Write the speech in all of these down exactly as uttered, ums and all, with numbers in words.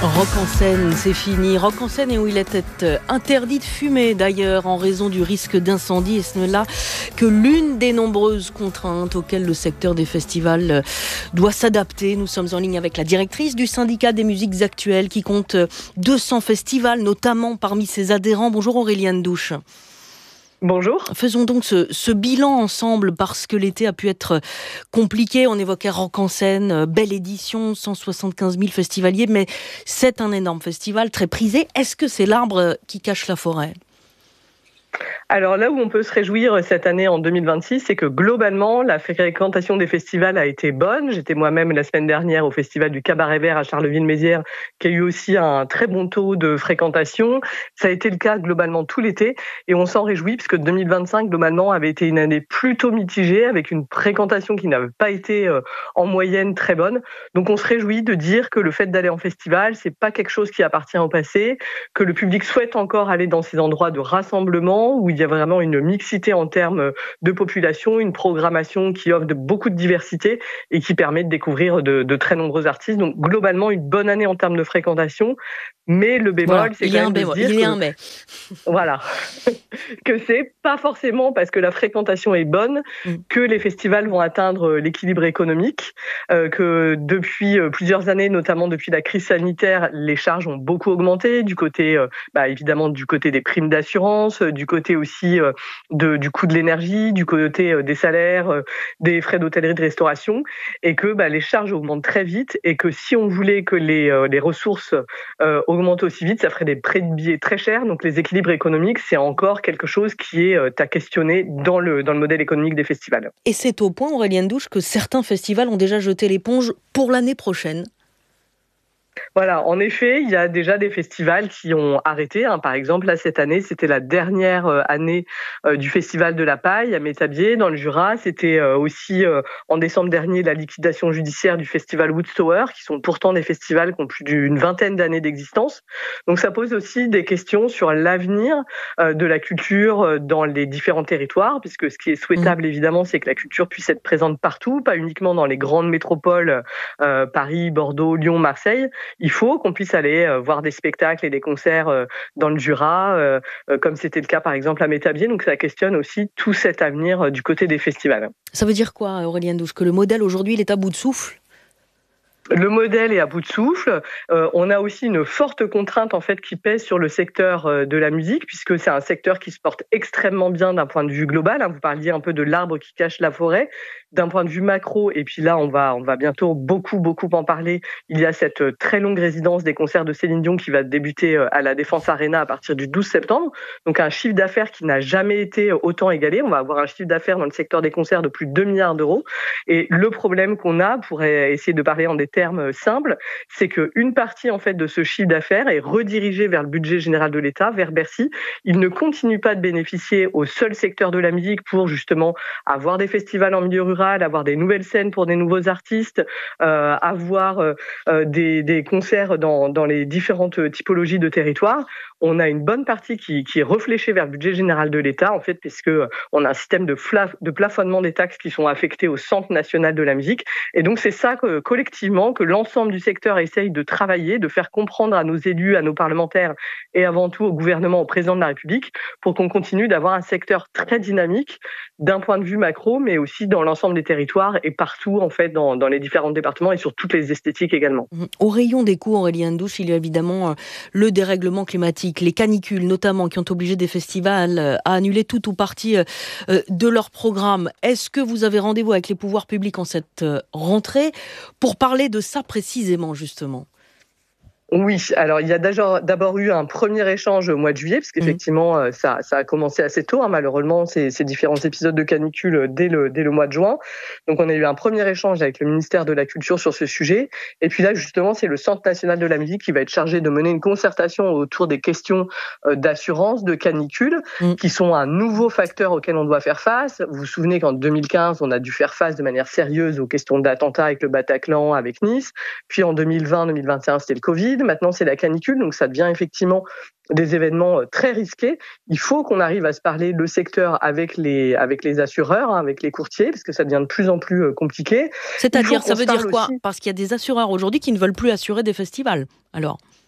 Rock en scène, c'est fini. Rock en scène et où il était interdit de fumer d'ailleurs en raison du risque d'incendie. Et ce n'est là que l'une des nombreuses contraintes auxquelles le secteur des festivals doit s'adapter. Nous sommes en ligne avec la directrice du syndicat des musiques actuelles qui compte deux cents festivals, notamment parmi ses adhérents. Bonjour Aurélien Douche. Bonjour. Faisons donc ce, ce bilan ensemble parce que l'été a pu être compliqué. On évoquait Rock en scène, belle édition, cent soixante-quinze mille festivaliers, mais c'est un énorme festival très prisé. Est-ce que c'est l'arbre qui cache la forêt ? Alors là où on peut se réjouir cette année en deux mille vingt-six, c'est que globalement, la fréquentation des festivals a été bonne. J'étais moi-même la semaine dernière au festival du Cabaret Vert à Charleville-Mézières, qui a eu aussi un très bon taux de fréquentation. Ça a été le cas globalement tout l'été et on s'en réjouit puisque deux mille vingt-cinq, globalement, avait été une année plutôt mitigée avec une fréquentation qui n'avait pas été en moyenne très bonne. Donc on se réjouit de dire que le fait d'aller en festival, c'est pas quelque chose qui appartient au passé, que le public souhaite encore aller dans ces endroits de rassemblement où il y a vraiment une mixité en termes de population, une programmation qui offre de beaucoup de diversité et qui permet de découvrir de, de très nombreux artistes. Donc globalement, une bonne année en termes de fréquentation, mais le bémol, voilà, c'est quand même de se dire il y a que, un mais. Voilà, que c'est pas forcément parce que la fréquentation est bonne mm. que les festivals vont atteindre l'équilibre économique, euh, que depuis plusieurs années, notamment depuis la crise sanitaire, les charges ont beaucoup augmenté du côté, euh, bah, évidemment, du côté des primes d'assurance, du côté aussi euh, de, du coût de l'énergie, du côté euh, des salaires, euh, des frais d'hôtellerie, de restauration, et que bah, les charges augmentent très vite et que si on voulait que les, euh, les ressources euh, augmente aussi vite, ça ferait des prix de billets très chers. Donc les équilibres économiques, c'est encore quelque chose qui est à questionner dans le, dans le modèle économique des festivals. Et c'est au point, Aurélien Douche, que certains festivals ont déjà jeté l'éponge pour l'année prochaine. Voilà, en effet, il y a déjà des festivals qui ont arrêté. Hein. Par exemple, là, cette année, c'était la dernière année euh, du Festival de la Paille à Métabier, dans le Jura. C'était euh, aussi, euh, en décembre dernier, la liquidation judiciaire du Festival Woodstower, qui sont pourtant des festivals qui ont plus d'une vingtaine d'années d'existence. Donc, ça pose aussi des questions sur l'avenir euh, de la culture dans les différents territoires, puisque ce qui est souhaitable, mmh. évidemment, c'est que la culture puisse être présente partout, pas uniquement dans les grandes métropoles, euh, Paris, Bordeaux, Lyon, Marseille. Il faut qu'on puisse aller euh, voir des spectacles et des concerts euh, dans le Jura, euh, euh, comme c'était le cas par exemple à Métabier. Donc ça questionne aussi tout cet avenir euh, du côté des festivals. Ça veut dire quoi, Aurélien Douche ? Que le modèle aujourd'hui, il est à bout de souffle ? Le modèle est à bout de souffle. Euh, on a aussi une forte contrainte en fait qui pèse sur le secteur euh, de la musique, puisque c'est un secteur qui se porte extrêmement bien d'un point de vue global. Hein. Vous parliez un peu de l'arbre qui cache la forêt. D'un point de vue macro, et puis là on va on va bientôt beaucoup beaucoup en parler. Il y a cette euh, très longue résidence des concerts de Céline Dion qui va débuter euh, à la Défense Arena à partir du douze septembre. Donc un chiffre d'affaires qui n'a jamais été autant égalé. On va avoir un chiffre d'affaires dans le secteur des concerts de plus de deux milliards d'euros. Et le problème qu'on a, pour essayer de parler en des termes simples, c'est qu'une partie en fait de ce chiffre d'affaires est redirigée vers le budget général de l'État, vers Bercy. Il ne continue pas de bénéficier au seul secteur de la musique pour justement avoir des festivals en milieu rural, avoir des nouvelles scènes pour des nouveaux artistes, euh, avoir euh, des, des concerts dans, dans les différentes typologies de territoires. On a une bonne partie qui, qui est réfléchie vers le budget général de l'État, en fait, puisque on a un système de, fla, de plafonnement des taxes qui sont affectées au Centre national de la musique. Et donc, c'est ça que, collectivement, que l'ensemble du secteur essaye de travailler, de faire comprendre à nos élus, à nos parlementaires et avant tout au gouvernement, au président de la République, pour qu'on continue d'avoir un secteur très dynamique d'un point de vue macro, mais aussi dans l'ensemble des territoires et partout, en fait, dans, dans les différents départements et sur toutes les esthétiques également. Au rayon des coûts, Aurélien Douche, il y a évidemment le dérèglement climatique, les canicules notamment, qui ont obligé des festivals à annuler tout ou partie de leur programme. Est-ce que vous avez rendez-vous avec les pouvoirs publics en cette rentrée pour parler de ça précisément, justement ? Oui, alors il y a d'abord eu un premier échange au mois de juillet, parce qu'effectivement mmh. ça, ça a commencé assez tôt, hein, malheureusement, ces, ces différents épisodes de canicule dès le, dès le mois de juin. Donc on a eu un premier échange avec le ministère de la Culture sur ce sujet. Et puis là, justement, c'est le Centre national de la musique qui va être chargé de mener une concertation autour des questions d'assurance, de canicule, mmh. qui sont un nouveau facteur auquel on doit faire face. Vous vous souvenez qu'en deux mille quinze, on a dû faire face de manière sérieuse aux questions d'attentats avec le Bataclan, avec Nice. Puis en deux mille vingt, deux mille vingt et un, c'était le Covid. Maintenant, c'est la canicule, donc ça devient effectivement des événements très risqués. Il faut qu'on arrive à se parler le secteur avec les avec les assureurs, hein, avec les courtiers, parce que ça devient de plus en plus compliqué. C'est-à-dire, ça veut dire quoi ? Parce qu'il y a des assureurs aujourd'hui qui ne veulent plus assurer des festivals, alors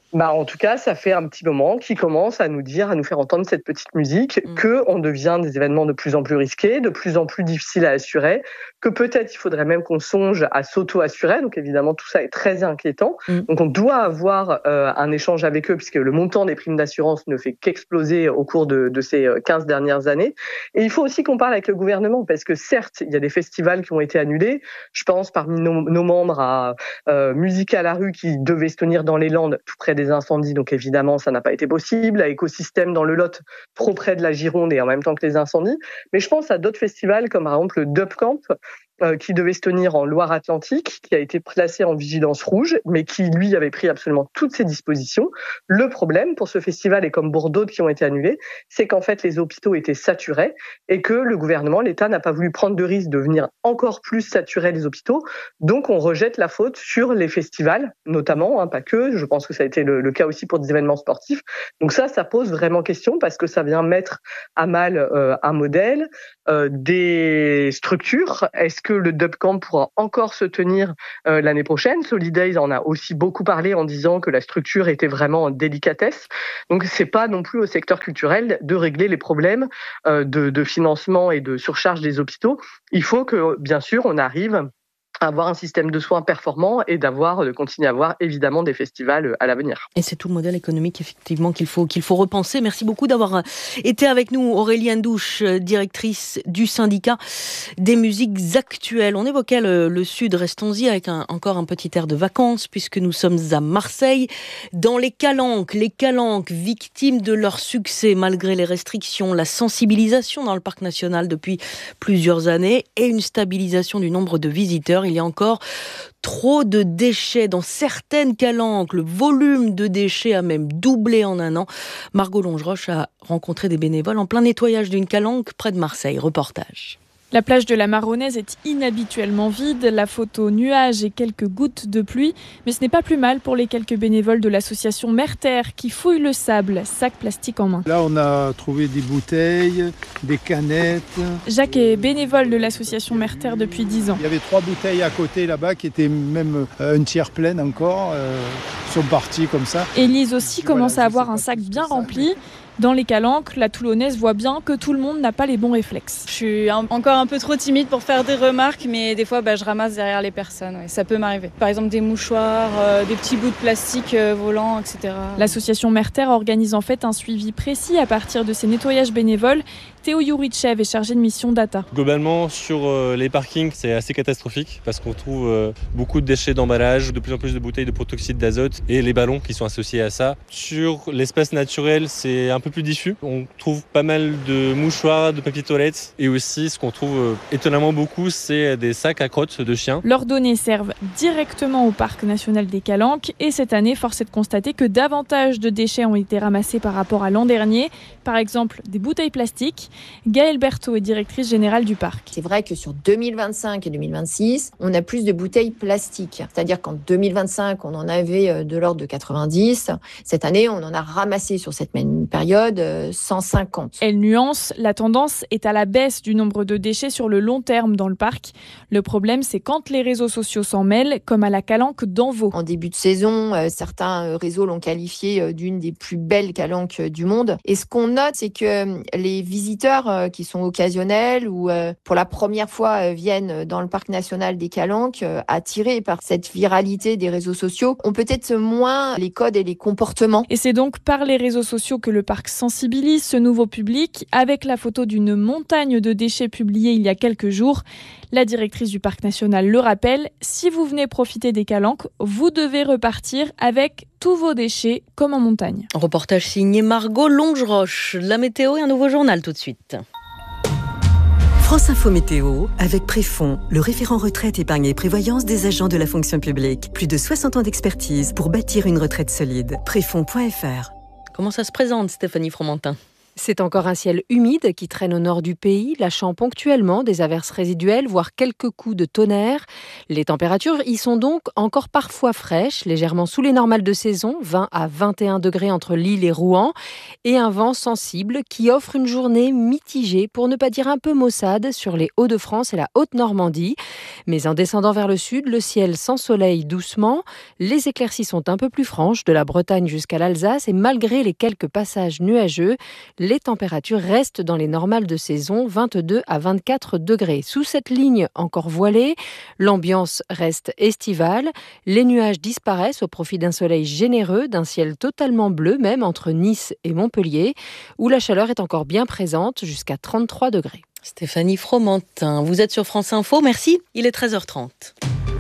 Bah, en tout cas, ça fait un petit moment qu'ils commencent à nous dire, à nous faire entendre cette petite musique, mmh. qu'on devient des événements de plus en plus risqués, de plus en plus difficiles à assurer, que peut-être il faudrait même qu'on songe à s'auto-assurer. Donc évidemment, tout ça est très inquiétant. Mmh. Donc on doit avoir euh, un échange avec eux, puisque le montant des primes d'assurance ne fait qu'exploser au cours de, de ces quinze dernières années. Et il faut aussi qu'on parle avec le gouvernement, parce que certes, il y a des festivals qui ont été annulés. Je pense parmi nos, nos membres à euh, Musique à la rue qui devait se tenir dans les Landes, tout près des incendies, donc évidemment ça n'a pas été possible, à Écosystème dans le Lot, trop près de la Gironde et en même temps que les incendies, mais je pense à d'autres festivals comme par exemple le Dub Camp, euh, qui devait se tenir en Loire-Atlantique, qui a été placé en vigilance rouge, mais qui lui avait pris absolument toutes ses dispositions. Le problème pour ce festival, et comme pour d'autres qui ont été annulés, c'est qu'en fait les hôpitaux étaient saturés et que le gouvernement, l'État n'a pas voulu prendre de risque de venir encore plus saturer les hôpitaux, donc on rejette la faute sur les festivals, notamment, hein, pas que, je pense que ça a été le, le cas aussi pour des événements sportifs. Donc ça, ça pose vraiment question parce que ça vient mettre à mal euh, un modèle, euh, des structures. Est-ce que le Dub Camp pourra encore se tenir euh, l'année prochaine? Solidays en a aussi beaucoup parlé en disant que la structure était vraiment en délicatesse. Donc c'est pas non plus au secteur culturel de régler les problèmes euh, de, de financement et de surcharge des hôpitaux. Il faut que, bien sûr, on arrive avoir un système de soins performant et d'avoir, de continuer à avoir évidemment des festivals à l'avenir. Et c'est tout le modèle économique effectivement qu'il faut, qu'il faut repenser. Merci beaucoup d'avoir été avec nous, Aurélie Ndouche, directrice du syndicat des musiques actuelles. On évoquait le, le Sud, restons-y avec un, encore un petit air de vacances puisque nous sommes à Marseille, dans les Calanques. Les Calanques, victimes de leur succès malgré les restrictions, la sensibilisation dans le parc national depuis plusieurs années et une stabilisation du nombre de visiteurs. Il y a encore trop de déchets dans certaines calanques. Le volume de déchets a même doublé en un an. Margot Longeroche a rencontré des bénévoles en plein nettoyage d'une calanque près de Marseille. Reportage. La plage de la Marronnaise est inhabituellement vide, la photo nuages et quelques gouttes de pluie. Mais ce n'est pas plus mal pour les quelques bénévoles de l'association Mer-Terre qui fouillent le sable, sac plastique en main. Là, on a trouvé des bouteilles, des canettes. Jacques est bénévole de l'association Mer-Terre depuis dix ans. Il y avait trois bouteilles à côté là-bas qui étaient même un tiers pleines encore. Euh, sont partis comme ça. Élise aussi commence à avoir un sac bien rempli. Dans les calanques, la Toulonnaise voit bien que tout le monde n'a pas les bons réflexes. Je suis un, encore un peu trop timide pour faire des remarques, mais des fois bah, je ramasse derrière les personnes, ouais, ça peut m'arriver. Par exemple des mouchoirs, euh, des petits bouts de plastique euh, volants, et cetera. L'association Mer-Terre organise en fait un suivi précis à partir de ces nettoyages bénévoles. Théo Yourichev est chargé de mission data. Globalement, sur euh, les parkings, c'est assez catastrophique parce qu'on trouve euh, beaucoup de déchets d'emballage, de plus en plus de bouteilles de protoxyde d'azote et les ballons qui sont associés à ça. Sur l'espace naturel, c'est un peu plus diffus. On trouve pas mal de mouchoirs, de papier toilette et aussi ce qu'on trouve euh, étonnamment beaucoup, c'est des sacs à crottes de chiens. Leurs données servent directement au parc national des Calanques et cette année, force est de constater que davantage de déchets ont été ramassés par rapport à l'an dernier. Par exemple, des bouteilles plastiques. Gaëlle Berthaud est directrice générale du parc. C'est vrai que sur deux mille vingt-cinq et deux mille vingt-six, on a plus de bouteilles plastiques. C'est-à-dire qu'en deux mille vingt-cinq, on en avait de l'ordre de quatre-vingt-dix. Cette année, on en a ramassé sur cette même période cent cinquante. Elle nuance, la tendance est à la baisse du nombre de déchets sur le long terme dans le parc. Le problème, c'est quand les réseaux sociaux s'en mêlent, comme à la calanque d'Anvaux. En début de saison, certains réseaux l'ont qualifiée d'une des plus belles calanques du monde. Et ce qu'on note, c'est que les visiteurs qui sont occasionnels ou pour la première fois viennent dans le parc national des Calanques, attirés par cette viralité des réseaux sociaux, ont peut-être moins les codes et les comportements. Et c'est donc par les réseaux sociaux que le parc sensibilise ce nouveau public, avec la photo d'une montagne de déchets publiée il y a quelques jours. La directrice du parc national le rappelle, si vous venez profiter des Calanques, vous devez repartir avec tous vos déchets comme en montagne. Reportage signé Margot Longeroche. La météo et un nouveau journal tout de suite. France Info Météo, avec Préfond, le référent retraite, épargne et prévoyance des agents de la fonction publique. Plus de soixante ans d'expertise pour bâtir une retraite solide. Préfond point f r. Comment ça se présente, Stéphanie Fromentin ? C'est encore un ciel humide qui traîne au nord du pays, lâchant ponctuellement des averses résiduelles, voire quelques coups de tonnerre. Les températures y sont donc encore parfois fraîches, légèrement sous les normales de saison, vingt à vingt et un degrés entre Lille et Rouen, et un vent sensible qui offre une journée mitigée, pour ne pas dire un peu maussade, sur les Hauts-de-France et la Haute-Normandie. Mais en descendant vers le sud, le ciel s'ensoleille doucement. Les éclaircies sont un peu plus franches, de la Bretagne jusqu'à l'Alsace, et malgré les quelques passages nuageux, les températures restent dans les normales de saison, vingt-deux à vingt-quatre degrés. Sous cette ligne encore voilée, l'ambiance reste estivale. Les nuages disparaissent au profit d'un soleil généreux, d'un ciel totalement bleu, même entre Nice et Montpellier, où la chaleur est encore bien présente, jusqu'à trente-trois degrés. Stéphanie Fromentin, vous êtes sur France Info, merci. Il est treize heures trente.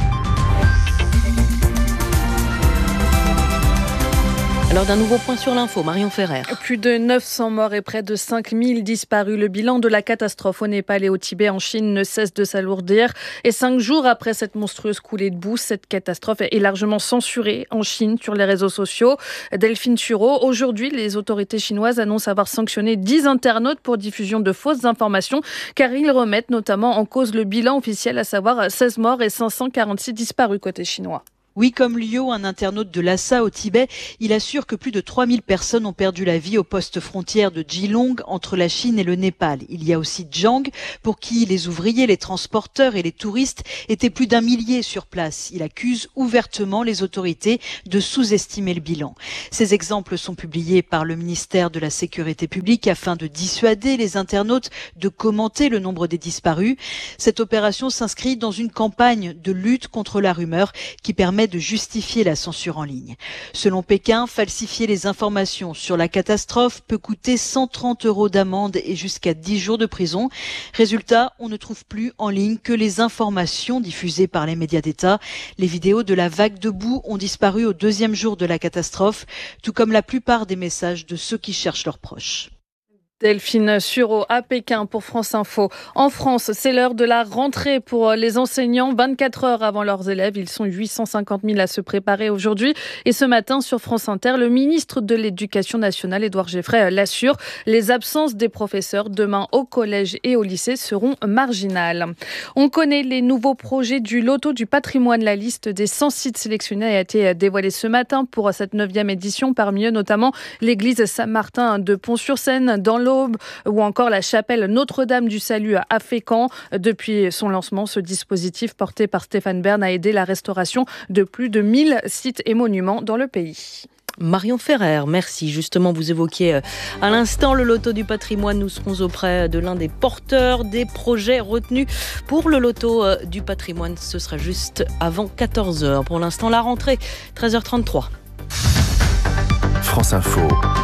Alors d'un nouveau point sur l'info, Marion Ferrer. Plus de neuf cents morts et près de cinq mille disparus. Le bilan de la catastrophe au Népal et au Tibet en Chine ne cesse de s'alourdir. Et cinq jours après cette monstrueuse coulée de boue, cette catastrophe est largement censurée en Chine sur les réseaux sociaux. Delphine Tureau, aujourd'hui, les autorités chinoises annoncent avoir sanctionné dix internautes pour diffusion de fausses informations, car ils remettent notamment en cause le bilan officiel, à savoir seize morts et cinq cent quarante-six disparus côté chinois. Oui, comme Liu, un internaute de Lhasa au Tibet, il assure que plus de trois mille personnes ont perdu la vie au poste frontière de Geelong entre la Chine et le Népal. Il y a aussi Zhang, pour qui les ouvriers, les transporteurs et les touristes étaient plus d'un millier sur place. Il accuse ouvertement les autorités de sous-estimer le bilan. Ces exemples sont publiés par le ministère de la Sécurité publique afin de dissuader les internautes de commenter le nombre des disparus. Cette opération s'inscrit dans une campagne de lutte contre la rumeur qui permet de justifier la censure en ligne. Selon Pékin, falsifier les informations sur la catastrophe peut coûter cent trente euros d'amende et jusqu'à dix jours de prison. Résultat, on ne trouve plus en ligne que les informations diffusées par les médias d'État. Les vidéos de la vague de boue ont disparu au deuxième jour de la catastrophe, tout comme la plupart des messages de ceux qui cherchent leurs proches. Delphine Sureau à Pékin pour France Info. En France, c'est l'heure de la rentrée pour les enseignants. vingt-quatre heures avant leurs élèves, ils sont huit cent cinquante mille à se préparer aujourd'hui. Et ce matin, sur France Inter, le ministre de l'Éducation nationale, Édouard Geffray, l'assure. Les absences des professeurs demain au collège et au lycée seront marginales. On connaît les nouveaux projets du Loto du patrimoine. La liste des cent sites sélectionnés a été dévoilée ce matin pour cette neuvième édition. Parmi eux, notamment l'église Saint-Martin de Pont-sur-Seine, dans le ou encore la chapelle Notre-Dame du Salut à Fécamp. Depuis son lancement, ce dispositif porté par Stéphane Bern a aidé la restauration de plus de mille sites et monuments dans le pays. Marion Ferrer, merci. Justement, vous évoquiez à l'instant le loto du patrimoine. Nous serons auprès de l'un des porteurs des projets retenus pour le loto du patrimoine. Ce sera juste avant quatorze heures. Pour l'instant, la rentrée, treize heures trente-trois. France Info.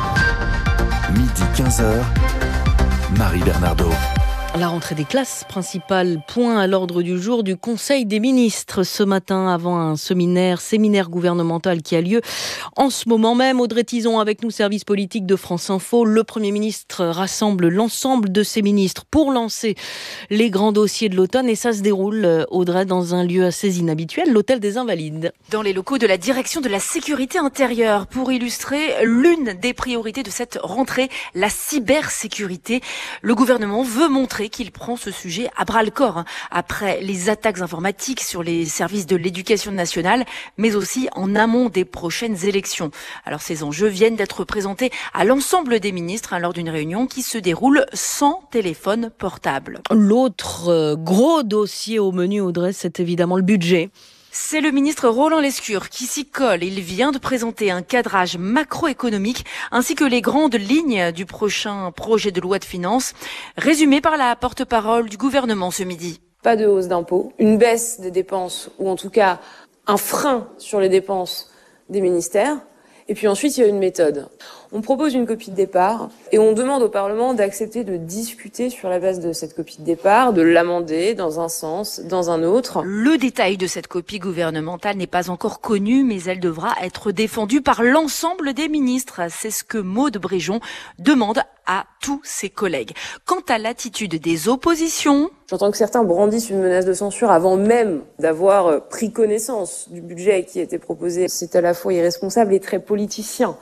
Midi quinze heures, Marie Bernardo. La rentrée des classes principales, point à l'ordre du jour du Conseil des ministres ce matin avant un séminaire, séminaire gouvernemental qui a lieu en ce moment même. Audrey Tison avec nous, service politique de France Info. Le Premier ministre rassemble l'ensemble de ses ministres pour lancer les grands dossiers de l'automne et ça se déroule, Audrey, dans un lieu assez inhabituel, l'Hôtel des Invalides. Dans les locaux de la Direction de la Sécurité intérieure pour illustrer l'une des priorités de cette rentrée, la cybersécurité. Le gouvernement veut montrer qu'il prend ce sujet à bras-le-corps hein, après les attaques informatiques sur les services de l'éducation nationale, mais aussi en amont des prochaines élections. Alors ces enjeux viennent d'être présentés à l'ensemble des ministres hein, lors d'une réunion qui se déroule sans téléphone portable. L'autre euh, gros dossier au menu, Audrey, c'est évidemment le budget. C'est le ministre Roland Lescure qui s'y colle. Il vient de présenter un cadrage macroéconomique ainsi que les grandes lignes du prochain projet de loi de finances, résumé par la porte-parole du gouvernement ce midi. Pas de hausse d'impôts, une baisse des dépenses ou en tout cas un frein sur les dépenses des ministères. Et puis ensuite, il y a une méthode. On propose une copie de départ et on demande au Parlement d'accepter de discuter sur la base de cette copie de départ, de l'amender dans un sens, dans un autre. Le détail de cette copie gouvernementale n'est pas encore connu, mais elle devra être défendue par l'ensemble des ministres. C'est ce que Maude Bréjon demande à tous ses collègues. Quant à l'attitude des oppositions... J'entends que certains brandissent une menace de censure avant même d'avoir pris connaissance du budget qui a été proposé. C'est à la fois irresponsable et très politicien.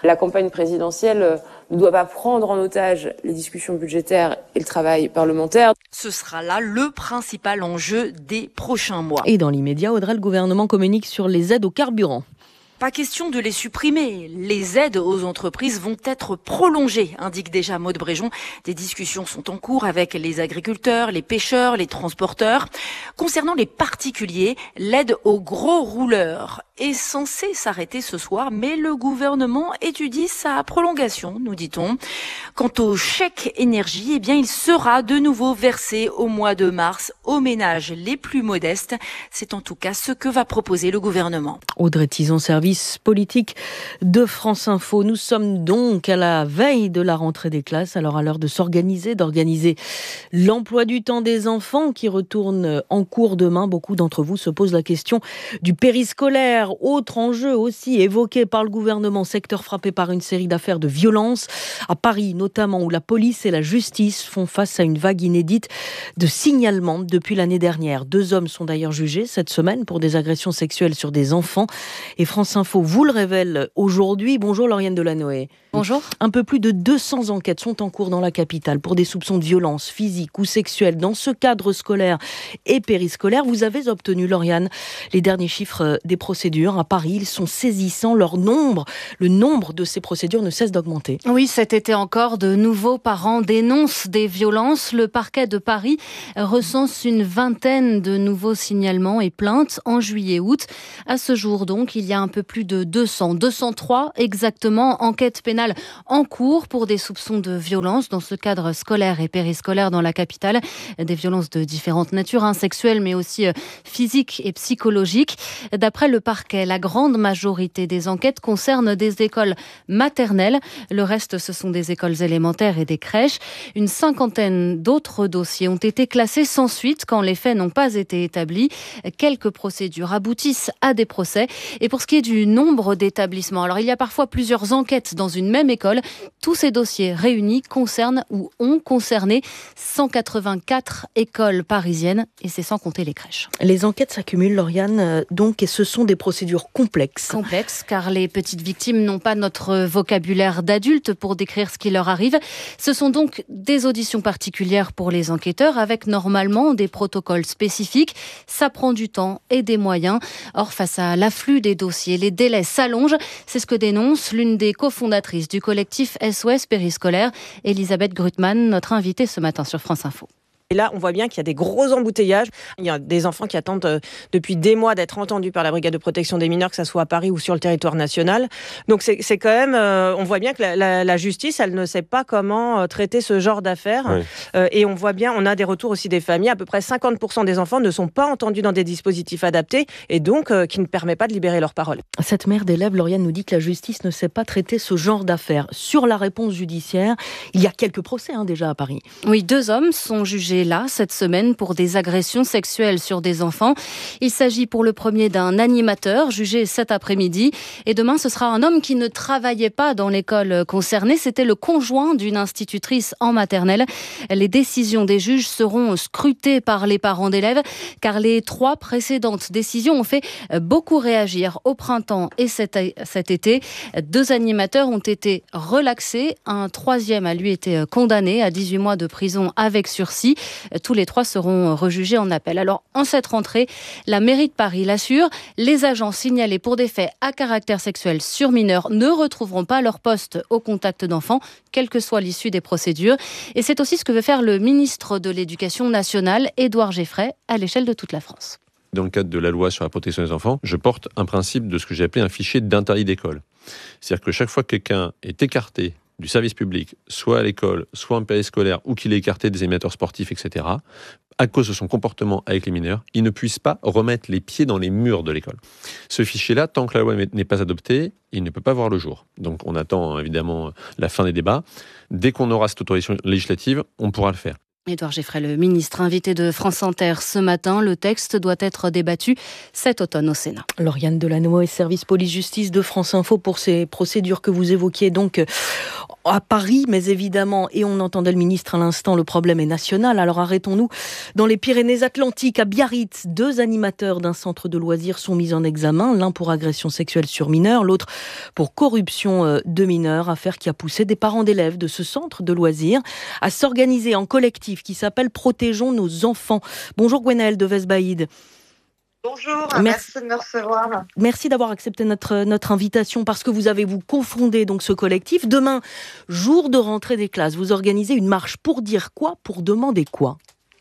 La campagne présidentielle ne doit pas prendre en otage les discussions budgétaires et le travail parlementaire. Ce sera là le principal enjeu des prochains mois. Et dans l'immédiat, Audrey, le gouvernement communique sur les aides au carburant. Pas question de les supprimer. Les aides aux entreprises vont être prolongées, indique déjà Maude Bréjon. Des discussions sont en cours avec les agriculteurs, les pêcheurs, les transporteurs. Concernant les particuliers, l'aide aux gros rouleurs est censée s'arrêter ce soir, mais le gouvernement étudie sa prolongation, nous dit-on. Quant au chèque énergie, eh bien, il sera de nouveau versé au mois de mars aux ménages les plus modestes. C'est en tout cas ce que va proposer le gouvernement. Audrey Tison, service politique de France Info. Nous sommes donc à la veille de la rentrée des classes. Alors à l'heure de s'organiser, d'organiser l'emploi du temps des enfants qui retournent en cours demain, beaucoup d'entre vous se posent la question du périscolaire. Autre enjeu aussi évoqué par le gouvernement, secteur frappé par une série d'affaires de violence. À Paris notamment, où la police et la justice font face à une vague inédite de signalements depuis l'année dernière. Deux hommes sont d'ailleurs jugés cette semaine pour des agressions sexuelles sur des enfants. Et France Info vous le révèle aujourd'hui. Bonjour Lauriane Delanoë. Bonjour. Un peu plus de deux cents enquêtes sont en cours dans la capitale pour des soupçons de violence physique ou sexuelle dans ce cadre scolaire et périscolaire. Vous avez obtenu, Lauriane, les derniers chiffres des procédures. À Paris, ils sont saisissants. Leur nombre, le nombre de ces procédures ne cesse d'augmenter. Oui, cet été encore, de nouveaux parents dénoncent des violences. Le parquet de Paris recense une vingtaine de nouveaux signalements et plaintes en juillet-août. À ce jour, donc, il y a un peu plus de deux cents, deux cent trois exactement, enquêtes pénales en cours pour des soupçons de violence dans ce cadre scolaire et périscolaire dans la capitale. Des violences de différentes natures, hein, sexuelles mais aussi euh, physiques et psychologiques. D'après le parquet, la grande majorité des enquêtes concernent des écoles maternelles. Le reste, ce sont des écoles élémentaires et des crèches. Une cinquantaine d'autres dossiers ont été classés sans suite quand les faits n'ont pas été établis. Quelques procédures aboutissent à des procès. Et pour ce qui est du nombre d'établissements, alors il y a parfois plusieurs enquêtes dans une même école. Tous ces dossiers réunis concernent ou ont concerné cent quatre-vingt-quatre écoles parisiennes et c'est sans compter les crèches. Les enquêtes s'accumulent, Lauriane, donc, et ce sont des procédures complexes. Complexes, car les petites victimes n'ont pas notre vocabulaire d'adulte pour décrire ce qui leur arrive. Ce sont donc des auditions particulières pour les enquêteurs avec normalement des protocoles spécifiques. Ça prend du temps et des moyens. Or, face à l'afflux des dossiers, les délais s'allongent. C'est ce que dénonce l'une des cofondatrices du collectif S O S Périscolaire, Elisabeth Grutmann, notre invitée ce matin sur France Info. Et là, on voit bien qu'il y a des gros embouteillages. Il y a des enfants qui attendent euh, depuis des mois d'être entendus par la brigade de protection des mineurs, que ça soit à Paris ou sur le territoire national. Donc c'est, c'est quand même, euh, on voit bien que la, la, la justice, elle ne sait pas comment euh, traiter ce genre d'affaires. Oui. Euh, et on voit bien, on a des retours aussi des familles. À peu près cinquante pour cent des enfants ne sont pas entendus dans des dispositifs adaptés et donc euh, qui ne permet pas de libérer leur parole. Cette mère d'élève, Lauriane, nous dit que la justice ne sait pas traiter ce genre d'affaires. Sur la réponse judiciaire, il y a quelques procès hein, déjà à Paris. Oui, deux hommes sont jugés là cette semaine pour des agressions sexuelles sur des enfants. Il s'agit pour le premier d'un animateur jugé cet après-midi et demain ce sera un homme qui ne travaillait pas dans l'école concernée. C'était le conjoint d'une institutrice en maternelle. Les décisions des juges seront scrutées par les parents d'élèves car les trois précédentes décisions ont fait beaucoup réagir au printemps et cet, cet été. Deux animateurs ont été relaxés. Un troisième a lui été condamné à dix-huit mois de prison avec sursis. Tous les trois seront rejugés en appel. Alors, en cette rentrée, la mairie de Paris l'assure, les agents signalés pour des faits à caractère sexuel sur mineurs ne retrouveront pas leur poste au contact d'enfants, quelle que soit l'issue des procédures. Et c'est aussi ce que veut faire le ministre de l'Éducation nationale, Édouard Geffray, à l'échelle de toute la France. Dans le cadre de la loi sur la protection des enfants, je porte un principe de ce que j'ai appelé un fichier d'interdit d'école. C'est-à-dire que chaque fois que quelqu'un est écarté du service public, soit à l'école, soit en périscolaire, ou qu'il est écarté des animateurs sportifs, et cetera, à cause de son comportement avec les mineurs, il ne puisse pas remettre les pieds dans les murs de l'école. Ce fichier-là, tant que la loi n'est pas adoptée, il ne peut pas voir le jour. Donc on attend évidemment la fin des débats. Dès qu'on aura cette autorisation législative, on pourra le faire. Édouard Geffray, le ministre invité de France Inter ce matin. Le texte doit être débattu cet automne au Sénat. Lauriane Delanoë, service police-justice de France Info pour ces procédures que vous évoquiez donc à Paris, mais évidemment, et on entendait le ministre à l'instant, le problème est national. Alors arrêtons-nous dans les Pyrénées-Atlantiques, à Biarritz. Deux animateurs d'un centre de loisirs sont mis en examen, l'un pour agression sexuelle sur mineurs, l'autre pour corruption de mineurs, affaire qui a poussé des parents d'élèves de ce centre de loisirs à s'organiser en collectif qui s'appelle Protégeons nos enfants. Bonjour Gwenaëlle de Vesbaïd. Bonjour, merci. merci de me recevoir. Merci d'avoir accepté notre, notre invitation parce que vous avez vous confondé donc ce collectif. Demain, jour de rentrée des classes, vous organisez une marche pour dire quoi, pour demander quoi ?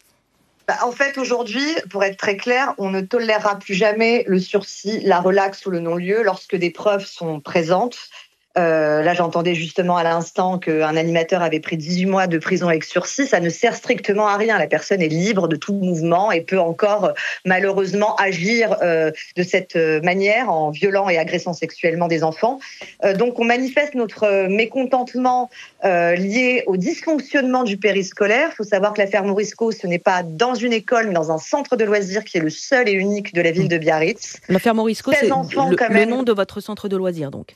Bah, en fait, aujourd'hui, pour être très clair, on ne tolérera plus jamais le sursis, la relaxe ou le non-lieu lorsque des preuves sont présentes. Euh, là, j'entendais justement à l'instant qu'un animateur avait pris dix-huit mois de prison avec sursis. Ça ne sert strictement à rien. La personne est libre de tout mouvement et peut encore malheureusement agir euh, de cette manière en violant et agressant sexuellement des enfants. Euh, donc, on manifeste notre mécontentement euh, lié au dysfonctionnement du périscolaire. Il faut savoir que l'affaire Morisco, ce n'est pas dans une école, mais dans un centre de loisirs qui est le seul et unique de la ville de Biarritz. L'affaire Morisco, c'est le, le nom de votre centre de loisirs, donc.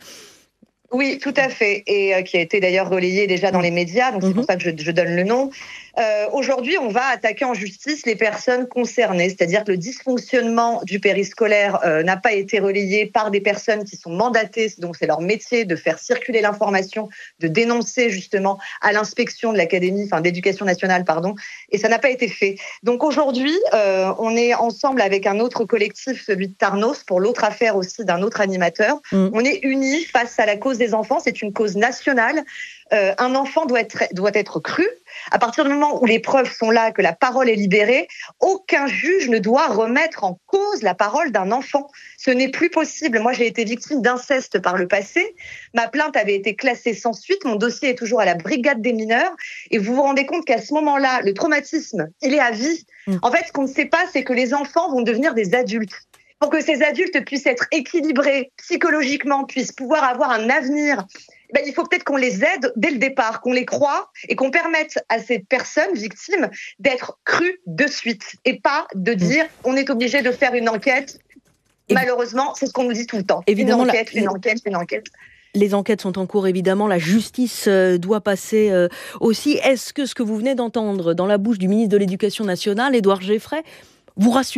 Oui, tout à fait, et euh, qui a été d'ailleurs relayé déjà dans les médias, donc c'est pour ça que je, je donne le nom. Euh, aujourd'hui, on va attaquer en justice les personnes concernées, c'est-à-dire que le dysfonctionnement du périscolaire euh, n'a pas été relayé par des personnes qui sont mandatées, donc c'est leur métier de faire circuler l'information, de dénoncer justement à l'inspection de l'académie, enfin d'éducation nationale, pardon, et ça n'a pas été fait. Donc aujourd'hui, euh, on est ensemble avec un autre collectif, celui de Tarnos, pour l'autre affaire aussi d'un autre animateur. Mmh. On est unis face à la cause des enfants, c'est une cause nationale. Euh, un enfant doit être, doit être cru. À partir du moment où les preuves sont là, que la parole est libérée, aucun juge ne doit remettre en cause la parole d'un enfant. Ce n'est plus possible. Moi, j'ai été victime d'inceste par le passé. Ma plainte avait été classée sans suite. Mon dossier est toujours à la brigade des mineurs. Et vous vous rendez compte qu'à ce moment-là, le traumatisme, il est à vie. Mmh. En fait, ce qu'on ne sait pas, c'est que les enfants vont devenir des adultes. Pour que ces adultes puissent être équilibrés psychologiquement, puissent pouvoir avoir un avenir, ben, il faut peut-être qu'on les aide dès le départ, qu'on les croie et qu'on permette à ces personnes victimes d'être crues de suite et pas de dire on est obligé de faire une enquête. Et malheureusement, c'est ce qu'on nous dit tout le temps. Évidemment, une enquête, la... une enquête, une enquête. Les enquêtes sont en cours, évidemment. La justice euh, doit passer euh, aussi. Est-ce que ce que vous venez d'entendre dans la bouche du ministre de l'Éducation nationale, Édouard Geffray, vous rassure ?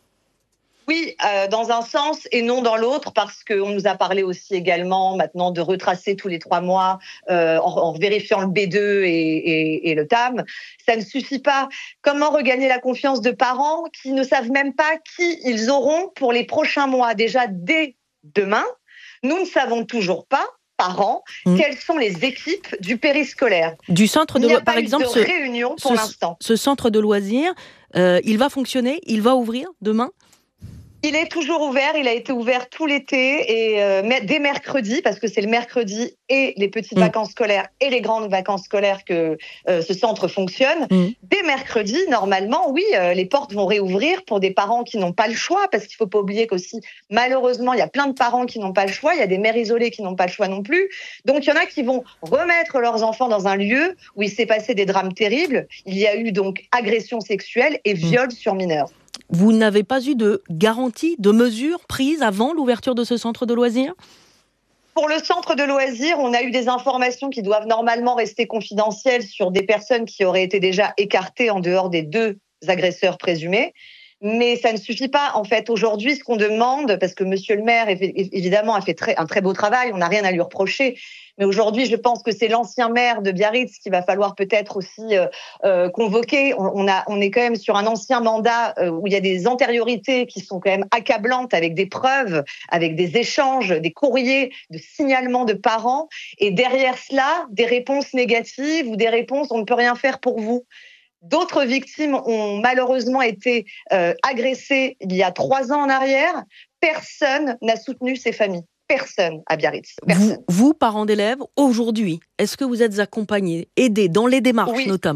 Oui, euh, dans un sens et non dans l'autre, parce qu'on nous a parlé aussi également maintenant de retracer tous les trois mois euh, en, en vérifiant le B deux et, et, et le T A M. Ça ne suffit pas. Comment regagner la confiance de parents qui ne savent même pas qui ils auront pour les prochains mois? Déjà, dès demain, nous ne savons toujours pas, parents, mmh. quelles sont les équipes du périscolaire. Du centre de loisirs, par exemple, de ce, réunion pour ce, l'instant. Ce centre de loisirs, euh, il va fonctionner, il va ouvrir demain? Il est toujours ouvert, il a été ouvert tout l'été et euh, dès mercredi, parce que c'est le mercredi et les petites mmh. vacances scolaires et les grandes vacances scolaires que euh, ce centre fonctionne. Mmh. Dès mercredi, normalement, oui, euh, les portes vont réouvrir pour des parents qui n'ont pas le choix, parce qu'il ne faut pas oublier qu'aussi, malheureusement, il y a plein de parents qui n'ont pas le choix, il y a des mères isolées qui n'ont pas le choix non plus. Donc, il y en a qui vont remettre leurs enfants dans un lieu où il s'est passé des drames terribles. Il y a eu donc agression sexuelle et viol mmh. sur mineurs. Vous n'avez pas eu de garantie, de mesures prises avant l'ouverture de ce centre de loisirs ? Pour le centre de loisirs, on a eu des informations qui doivent normalement rester confidentielles sur des personnes qui auraient été déjà écartées en dehors des deux agresseurs présumés. Mais ça ne suffit pas. En fait, aujourd'hui, ce qu'on demande, parce que monsieur le maire, évidemment, a fait très, un très beau travail, on n'a rien à lui reprocher. Mais aujourd'hui, je pense que c'est l'ancien maire de Biarritz qu'il va falloir peut-être aussi euh, euh, convoquer. On, on, a, on est quand même sur un ancien mandat euh, où il y a des antériorités qui sont quand même accablantes, avec des preuves, avec des échanges, des courriers de signalement de parents. Et derrière cela, des réponses négatives ou des réponses « on ne peut rien faire pour vous ». D'autres victimes ont malheureusement été euh, agressées il y a trois ans en arrière. Personne n'a soutenu ces familles. Personne à Biarritz. Personne. Vous, vous, parents d'élèves, aujourd'hui, est-ce que vous êtes accompagnés, aidés dans les démarches oui. notamment ?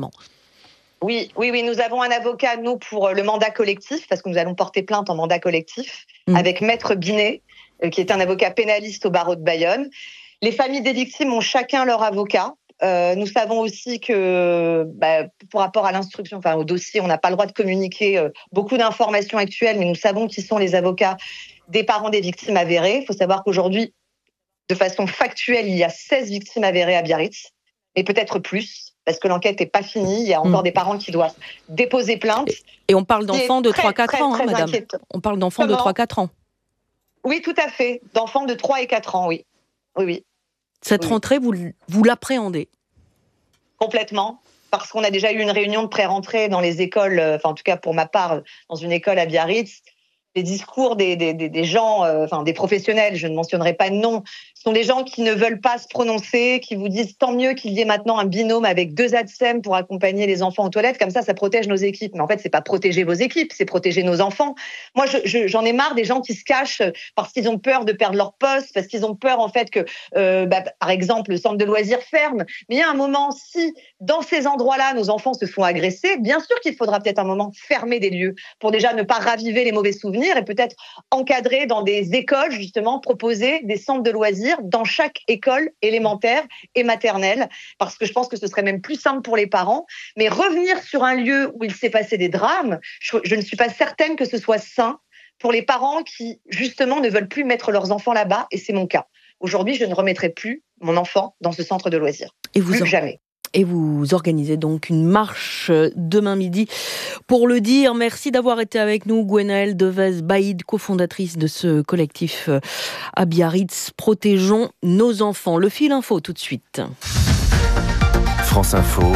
Oui, oui, oui. Nous avons un avocat, nous, pour le mandat collectif, parce que nous allons porter plainte en mandat collectif, mmh. avec Maître Binet, euh, qui est un avocat pénaliste au barreau de Bayonne. Les familles des victimes ont chacun leur avocat. Euh, nous savons aussi que, bah, pour rapport à l'instruction, enfin au dossier, on n'a pas le droit de communiquer euh, beaucoup d'informations actuelles, mais nous savons qui sont les avocats des parents des victimes avérées. Il faut savoir qu'aujourd'hui, De façon factuelle, il y a seize victimes avérées à Biarritz, mais peut-être plus, parce que l'enquête n'est pas finie. Il y a encore mmh. des parents qui doivent déposer plainte. Et on parle d'enfants de trois à quatre ans, hein, madame. Inquiétant. On parle d'enfants Comment de trois à quatre ans. Oui, tout à fait. D'enfants de trois et quatre ans, oui. Oui, oui. Cette oui. rentrée, vous, vous l'appréhendez ? Complètement. Parce qu'on a déjà eu une réunion de pré-rentrée dans les écoles, enfin en tout cas pour ma part, dans une école à Biarritz. Les discours des, des, des gens, euh, enfin des professionnels, je ne mentionnerai pas de nom, sont des gens qui ne veulent pas se prononcer, qui vous disent tant mieux qu'il y ait maintenant un binôme avec deux A D S E M pour accompagner les enfants aux toilettes, comme ça, ça protège nos équipes. Mais en fait, c'est pas protéger vos équipes, c'est protéger nos enfants. Moi, je, je, j'en ai marre des gens qui se cachent parce qu'ils ont peur de perdre leur poste, parce qu'ils ont peur en fait que, euh, bah, par exemple, le centre de loisirs ferme. Mais il y a un moment, si dans ces endroits-là, nos enfants se font agresser, bien sûr qu'il faudra peut-être un moment fermer des lieux pour déjà ne pas raviver les mauvais souvenirs et peut-être encadrer dans des écoles, justement, proposer des centres de loisirs dans chaque école élémentaire et maternelle, parce que je pense que ce serait même plus simple pour les parents. Mais revenir sur un lieu où il s'est passé des drames, je, je ne suis pas certaine que ce soit sain pour les parents qui, justement, ne veulent plus mettre leurs enfants là-bas, et c'est mon cas. Aujourd'hui, je ne remettrai plus mon enfant dans ce centre de loisirs. Et vous plus en... que jamais. Et vous organisez donc une marche demain midi pour le dire. Merci d'avoir été avec nous, Gwenaëlle Devez-Baïd, cofondatrice de ce collectif à Biarritz. Protégeons nos enfants. Le fil info tout de suite. France Info.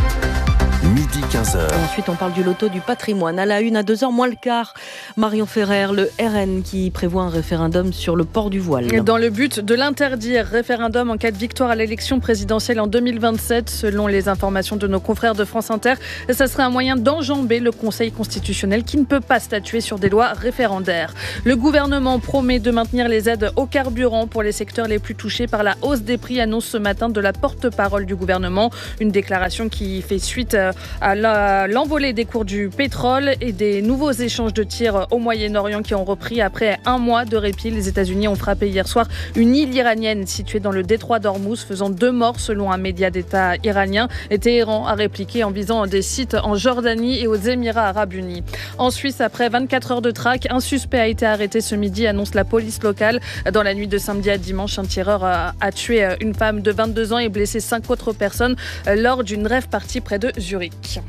Midi quinze heures. Et ensuite, on parle du loto du patrimoine. À la une, à deux heures moins le quart, Marion Ferrer, le R N qui prévoit un référendum sur le port du voile. Dans le but de l'interdire, référendum en cas de victoire à l'élection présidentielle en deux mille vingt-sept, selon les informations de nos confrères de France Inter. Ça serait un moyen d'enjamber le Conseil constitutionnel qui ne peut pas statuer sur des lois référendaires. Le gouvernement promet de maintenir les aides au carburant pour les secteurs les plus touchés par la hausse des prix, annonce ce matin de la porte-parole du gouvernement. Une déclaration qui fait suite à l'envolée des cours du pétrole et des nouveaux échanges de tirs au Moyen-Orient qui ont repris après un mois de répit. Les États-Unis ont frappé hier soir une île iranienne située dans le détroit d'Ormuz, faisant deux morts selon un média d'État iranien. Et Téhéran a répliqué en visant des sites en Jordanie et aux Émirats arabes unis. En Suisse, après vingt-quatre heures de traque, un suspect a été arrêté ce midi, annonce la police locale. Dans la nuit de samedi à dimanche, un tireur a, a tué une femme de vingt-deux ans et blessé cinq autres personnes lors d'une rave party près de Zurich.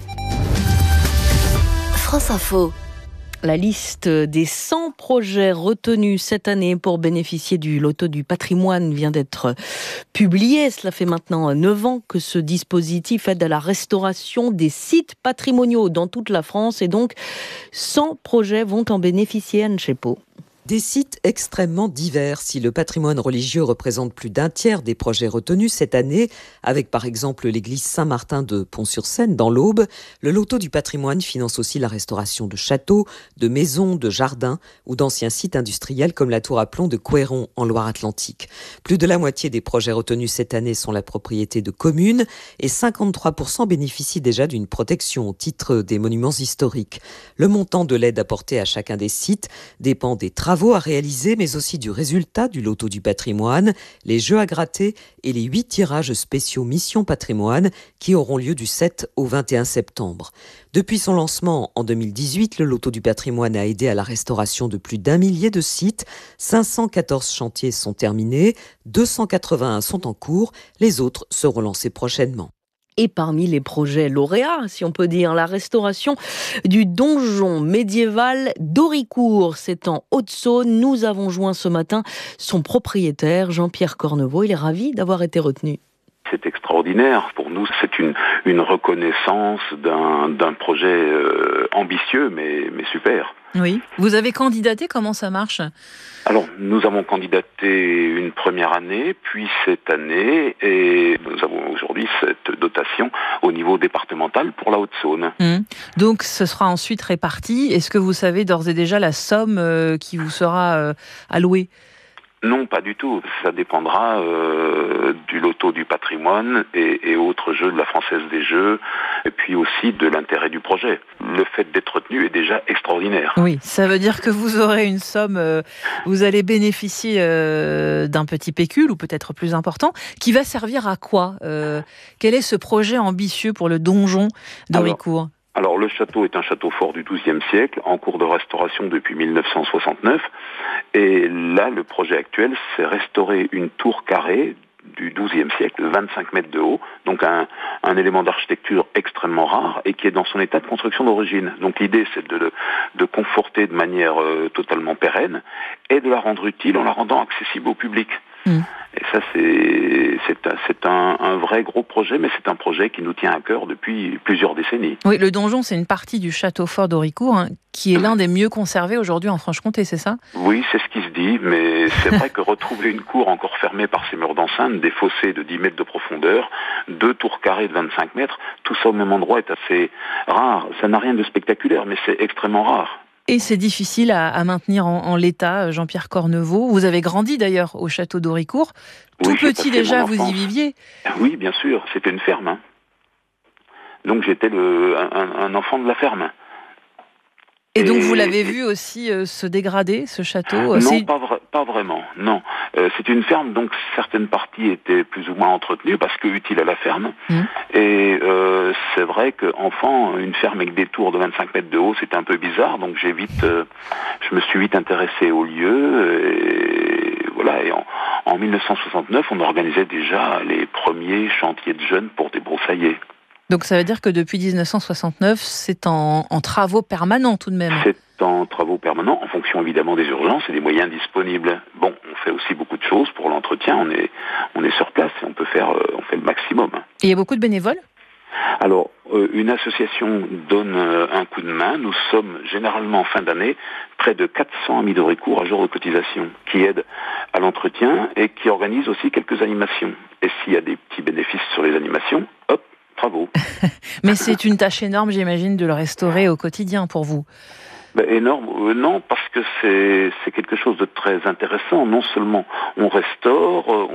France Info. La liste des cent projets retenus cette année pour bénéficier du loto du patrimoine vient d'être publiée. Cela fait maintenant neuf ans que ce dispositif aide à la restauration des sites patrimoniaux dans toute la France et donc cent projets vont en bénéficier, Anne Chepot. Des sites extrêmement divers. Si le patrimoine religieux représente plus d'un tiers des projets retenus cette année, avec par exemple l'église Saint-Martin de Pont-sur-Seine dans l'Aube, le loto du patrimoine finance aussi la restauration de châteaux, de maisons, de jardins ou d'anciens sites industriels comme la tour à plomb de Couéron en Loire-Atlantique. Plus de la moitié des projets retenus cette année sont la propriété de communes et cinquante-trois pour cent bénéficient déjà d'une protection au titre des monuments historiques. Le montant de l'aide apportée à chacun des sites dépend des travaux à réaliser, mais aussi du résultat du loto du patrimoine, les jeux à gratter et les huit tirages spéciaux Mission Patrimoine qui auront lieu du sept au vingt et un septembre. Depuis son lancement en deux mille dix-huit, le loto du patrimoine a aidé à la restauration de plus d'un millier de sites. cinq cent quatorze chantiers sont terminés, deux cent quatre-vingt-un sont en cours, les autres seront lancés prochainement. Et parmi les projets lauréats, si on peut dire, la restauration du donjon médiéval d'Auricourt. C'est en Haute-Saône. Nous avons joint ce matin son propriétaire, Jean-Pierre Cornevaux. Il est ravi d'avoir été retenu. C'est extraordinaire. Pour nous, c'est une, une reconnaissance d'un, d'un projet euh, ambitieux, mais, mais super. Oui. Vous avez candidaté, comment ça marche ? Alors, nous avons candidaté une première année, puis cette année, et nous avons aujourd'hui cette dotation au niveau départemental pour la Haute-Saône. Mmh. Donc, ce sera ensuite réparti. Est-ce que vous savez d'ores et déjà la somme euh, qui vous sera euh, allouée ? Non, pas du tout. Ça dépendra euh, du loto du patrimoine et, et autres jeux de la Française des Jeux, et puis aussi de l'intérêt du projet. Le fait d'être retenu est déjà extraordinaire. Oui, ça veut dire que vous aurez une somme, euh, vous allez bénéficier euh, d'un petit pécule, ou peut-être plus important, qui va servir à quoi ? euh, Quel est ce projet ambitieux pour le donjon d'Auricourt ? Alors le château est un château fort du douzième siècle, en cours de restauration depuis mille neuf cent soixante-neuf. Et là, le projet actuel, c'est restaurer une tour carrée du douzième siècle, vingt-cinq mètres de haut, donc un, un élément d'architecture extrêmement rare et qui est dans son état de construction d'origine. Donc l'idée, c'est de, de conforter de manière euh, totalement pérenne et de la rendre utile en la rendant accessible au public. Mmh. Et ça, c'est, c'est, un, c'est un, un vrai gros projet, mais c'est un projet qui nous tient à cœur depuis plusieurs décennies. Oui, le donjon, c'est une partie du château fort d'Auricourt, hein, qui est l'un des mieux conservés aujourd'hui en Franche-Comté, c'est ça ? Oui, c'est ce qui se dit, mais c'est vrai que retrouver une cour encore fermée par ses murs d'enceinte, des fossés de dix mètres de profondeur, deux tours carrées de vingt-cinq mètres, tout ça au même endroit est assez rare. Ça n'a rien de spectaculaire, mais c'est extrêmement rare. Et c'est difficile à, à maintenir en, en l'état, Jean-Pierre Cornevaux. Vous avez grandi d'ailleurs au château d'Auricourt. Tout oui, petit déjà, vous y viviez ? Oui, bien sûr, c'était une ferme. Hein. Donc j'étais le, un, un enfant de la ferme. Et, et donc vous l'avez vu aussi euh, se dégrader, ce château ? Non, c'est... pas, vra- pas vraiment, non. Euh, c'est une ferme, donc certaines parties étaient plus ou moins entretenues parce que utiles à la ferme. Mmh. Et euh, c'est vrai qu'enfant, une ferme avec des tours de vingt-cinq mètres de haut, c'était un peu bizarre. Donc j'ai vite, euh, je me suis vite intéressé au lieu. Et voilà. Et en, en mille neuf cent soixante-neuf, on organisait déjà les premiers chantiers de jeunes pour débroussailler. Donc ça veut dire que depuis dix-neuf cent soixante-neuf, c'est en, en travaux permanents tout de même. C'est en travaux permanents, en fonction évidemment des urgences et des moyens disponibles. Bon, on fait aussi beaucoup de choses pour l'entretien, on est, on est sur place et on peut faire, euh, on fait le maximum. Et il y a beaucoup de bénévoles ? Alors, euh, une association donne euh, un coup de main. Nous sommes généralement en fin d'année près de quatre cents amis d'Auricourt à jour de cotisation qui aident à l'entretien et qui organisent aussi quelques animations. Et s'il y a des petits bénéfices sur les animations, hop, bravo. Mais c'est une tâche énorme, j'imagine, de le restaurer au quotidien pour vous. Ben, énorme, euh, non, parce que c'est, c'est quelque chose de très intéressant. Non seulement on restaure, on,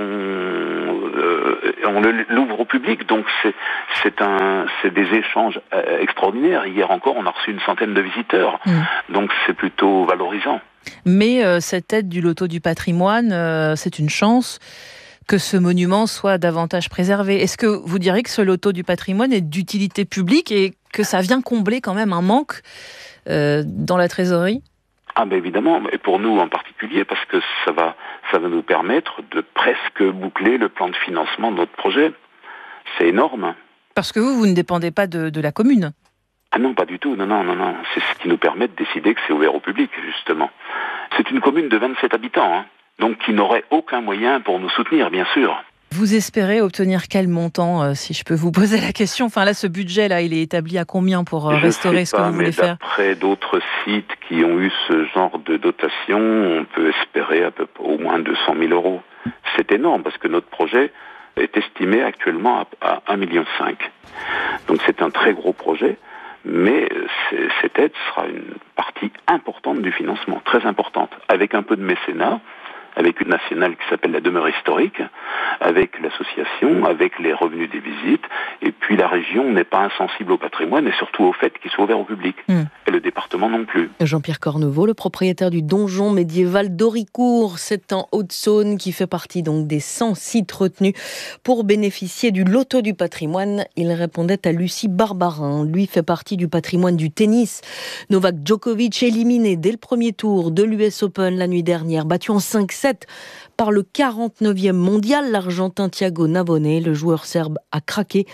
euh, on le, l'ouvre au public, donc c'est, c'est, un, c'est des échanges euh, extraordinaires. Hier encore, on a reçu une centaine de visiteurs, mmh. donc c'est plutôt valorisant. Mais euh, cette aide du loto du patrimoine, euh, c'est une chance que ce monument soit davantage préservé. Est-ce que vous diriez que ce loto du patrimoine est d'utilité publique et que ça vient combler quand même un manque euh, dans la trésorerie ? Ah ben évidemment, et pour nous en particulier, parce que ça va, ça va nous permettre de presque boucler le plan de financement de notre projet. C'est énorme. Parce que vous, vous ne dépendez pas de, de la commune ? Ah non, pas du tout, non, non, non, non. C'est ce qui nous permet de décider que c'est ouvert au public, justement. C'est une commune de vingt-sept habitants, hein. Donc qui n'aurait aucun moyen pour nous soutenir, bien sûr. Vous espérez obtenir quel montant, euh, si je peux vous poser la question ? Enfin là, ce budget-là, il est établi à combien pour euh, restaurer ce pas, que vous voulez faire ? D'après d'autres sites qui ont eu ce genre de dotation, on peut espérer à peu près au moins deux cent mille euros. C'est énorme parce que notre projet est estimé actuellement à, à un virgule cinq million. Donc c'est un très gros projet. Mais c'est, cette aide sera une partie importante du financement, très importante, avec un peu de mécénat, avec une nationale qui s'appelle la demeure historique, avec l'association, avec les revenus des visites, et puis la région n'est pas insensible au patrimoine et surtout au fait qu'il soit ouvert au public. Mmh. Et le département non plus. Jean-Pierre Cornevaux, le propriétaire du donjon médiéval d'Auricourt, c'est en Haute-Saône, qui fait partie donc des cent sites retenus pour bénéficier du loto du patrimoine. Il répondait à Lucie Barbarin. Lui fait partie du patrimoine du tennis. Novak Djokovic éliminé dès le premier tour de l'U S Open la nuit dernière, battu en cinq sept par le quarante-neuvième mondial, l'Argentin Thiago Navone. Le joueur serbe a craqué,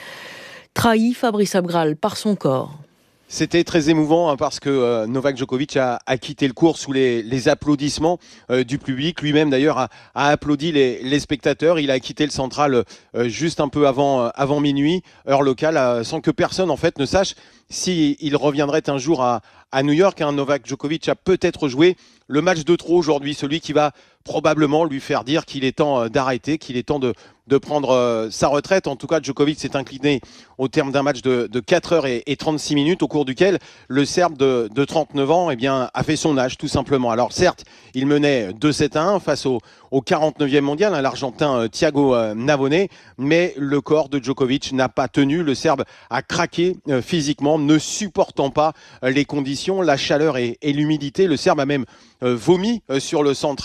trahi Fabrice Abgral par son corps. C'était très émouvant hein, parce que euh, Novak Djokovic a, a quitté le court sous les, les applaudissements euh, du public. Lui-même d'ailleurs a, a applaudi les, les spectateurs. Il a quitté le central euh, juste un peu avant, euh, avant minuit, heure locale, euh, sans que personne en fait ne sache s'il reviendrait un jour à, à New York. Hein. Novak Djokovic a peut-être joué le match de trop aujourd'hui, celui qui va probablement lui faire dire qu'il est temps d'arrêter, qu'il est temps de, de prendre euh, sa retraite. En tout cas, Djokovic s'est incliné au terme d'un match de, de quatre heures et trente-six minutes, au cours duquel le Serbe de, de trente-neuf ans eh bien, a fait son âge, tout simplement. Alors certes, il menait deux sept à un face au, au quarante-neuvième mondial, hein, l'Argentin Thiago Navone, mais le corps de Djokovic n'a pas tenu. Le Serbe a craqué euh, physiquement, ne supportant pas euh, les conditions, la chaleur et, et l'humidité. Le Serbe a même euh, vomi euh, sur le central. Il avait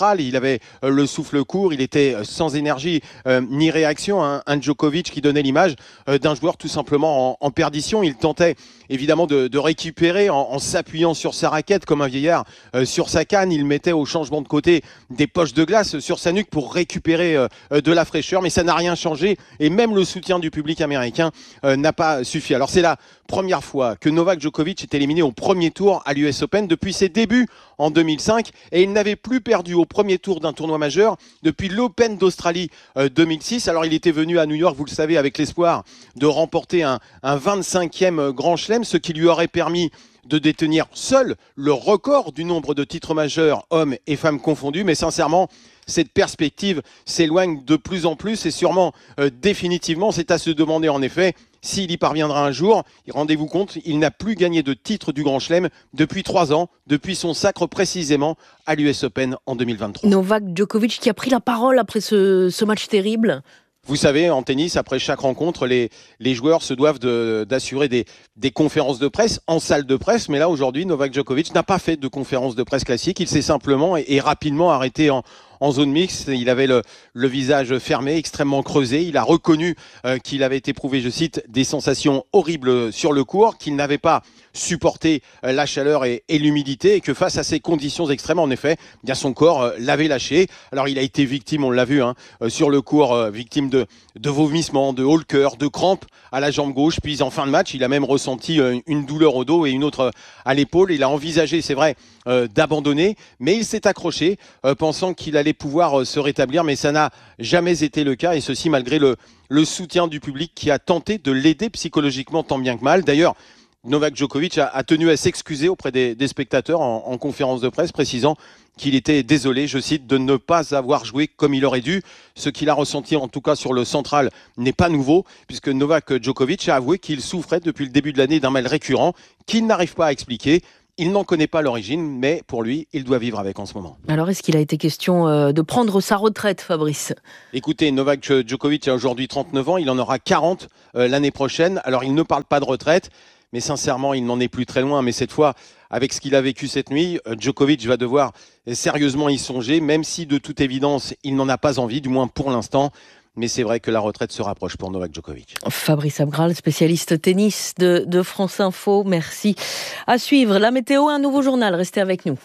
avait euh, le souffle court, il était sans énergie euh, ni réaction. Hein. Un Djokovic qui donnait l'image euh, d'un joueur tout simplement en, en perdition. Il tentait évidemment de, de récupérer en, en s'appuyant sur sa raquette comme un vieillard euh, sur sa canne. Il mettait au changement de côté des poches de glace sur sa nuque pour récupérer euh, de la fraîcheur, mais ça n'a rien changé et même le soutien du public américain euh, n'a pas suffi. Alors c'est la première fois que Novak Djokovic est éliminé au premier tour à l'U S Open depuis ses débuts en deux mille cinq et il n'avait plus perdu au premier tour d'un tournoi majeur depuis l'Open d'Australie euh, deux mille six. Alors il était venu à New York, vous le savez, avec l'espoir de remporter un, un vingt-cinquième Grand Chelem, ce qui lui aurait permis de détenir seul le record du nombre de titres majeurs, hommes et femmes confondus. Mais sincèrement, cette perspective s'éloigne de plus en plus et sûrement euh, définitivement, c'est à se demander en effet s'il y parviendra un jour. Rendez-vous compte, il n'a plus gagné de titre du Grand Chelem depuis trois ans, depuis son sacre précisément à l'U S Open en deux mille vingt-trois. Novak Djokovic qui a pris la parole après ce, ce match terrible. Vous savez, en tennis, après chaque rencontre, les, les joueurs se doivent de, d'assurer des, des conférences de presse en salle de presse. Mais là, aujourd'hui, Novak Djokovic n'a pas fait de conférence de presse classique. Il s'est simplement et, et rapidement arrêté en, en zone mixte. Il avait le, le visage fermé, extrêmement creusé. Il a reconnu euh, qu'il avait éprouvé, je cite, des sensations horribles sur le court, qu'il n'avait pas supporté euh, la chaleur et, et l'humidité et que face à ces conditions extrêmes, en effet, bien son corps euh, l'avait lâché. Alors, il a été victime, on l'a vu, hein, euh, sur le court, euh, victime de, de vomissements, de haut le cœur, de crampes à la jambe gauche. Puis en fin de match, il a même ressenti euh, une douleur au dos et une autre à l'épaule. Il a envisagé, c'est vrai, euh, d'abandonner, mais il s'est accroché, euh, pensant qu'il allait pouvoir euh, se rétablir, mais ça n'a jamais été le cas, et ceci malgré le, le soutien du public qui a tenté de l'aider psychologiquement tant bien que mal. D'ailleurs, Novak Djokovic a, a tenu à s'excuser auprès des, des spectateurs en, en conférence de presse, précisant qu'il était désolé, je cite, de ne pas avoir joué comme il aurait dû. Ce qu'il a ressenti, en tout cas sur le central, n'est pas nouveau, puisque Novak Djokovic a avoué qu'il souffrait depuis le début de l'année d'un mal récurrent qu'il n'arrive pas à expliquer. Il n'en connaît pas l'origine, mais pour lui, il doit vivre avec en ce moment. Alors, est-ce qu'il a été question euh, de prendre sa retraite, Fabrice ? Écoutez, Novak Djokovic a aujourd'hui trente-neuf ans, il en aura quarante euh, l'année prochaine. Alors, il ne parle pas de retraite, mais sincèrement, il n'en est plus très loin. Mais cette fois, avec ce qu'il a vécu cette nuit, Djokovic va devoir sérieusement y songer, même si de toute évidence, il n'en a pas envie, du moins pour l'instant. Mais c'est vrai que la retraite se rapproche pour Novak Djokovic. Fabrice Abgral, spécialiste tennis de, de France Info, merci. À suivre, la météo, un nouveau journal, restez avec nous.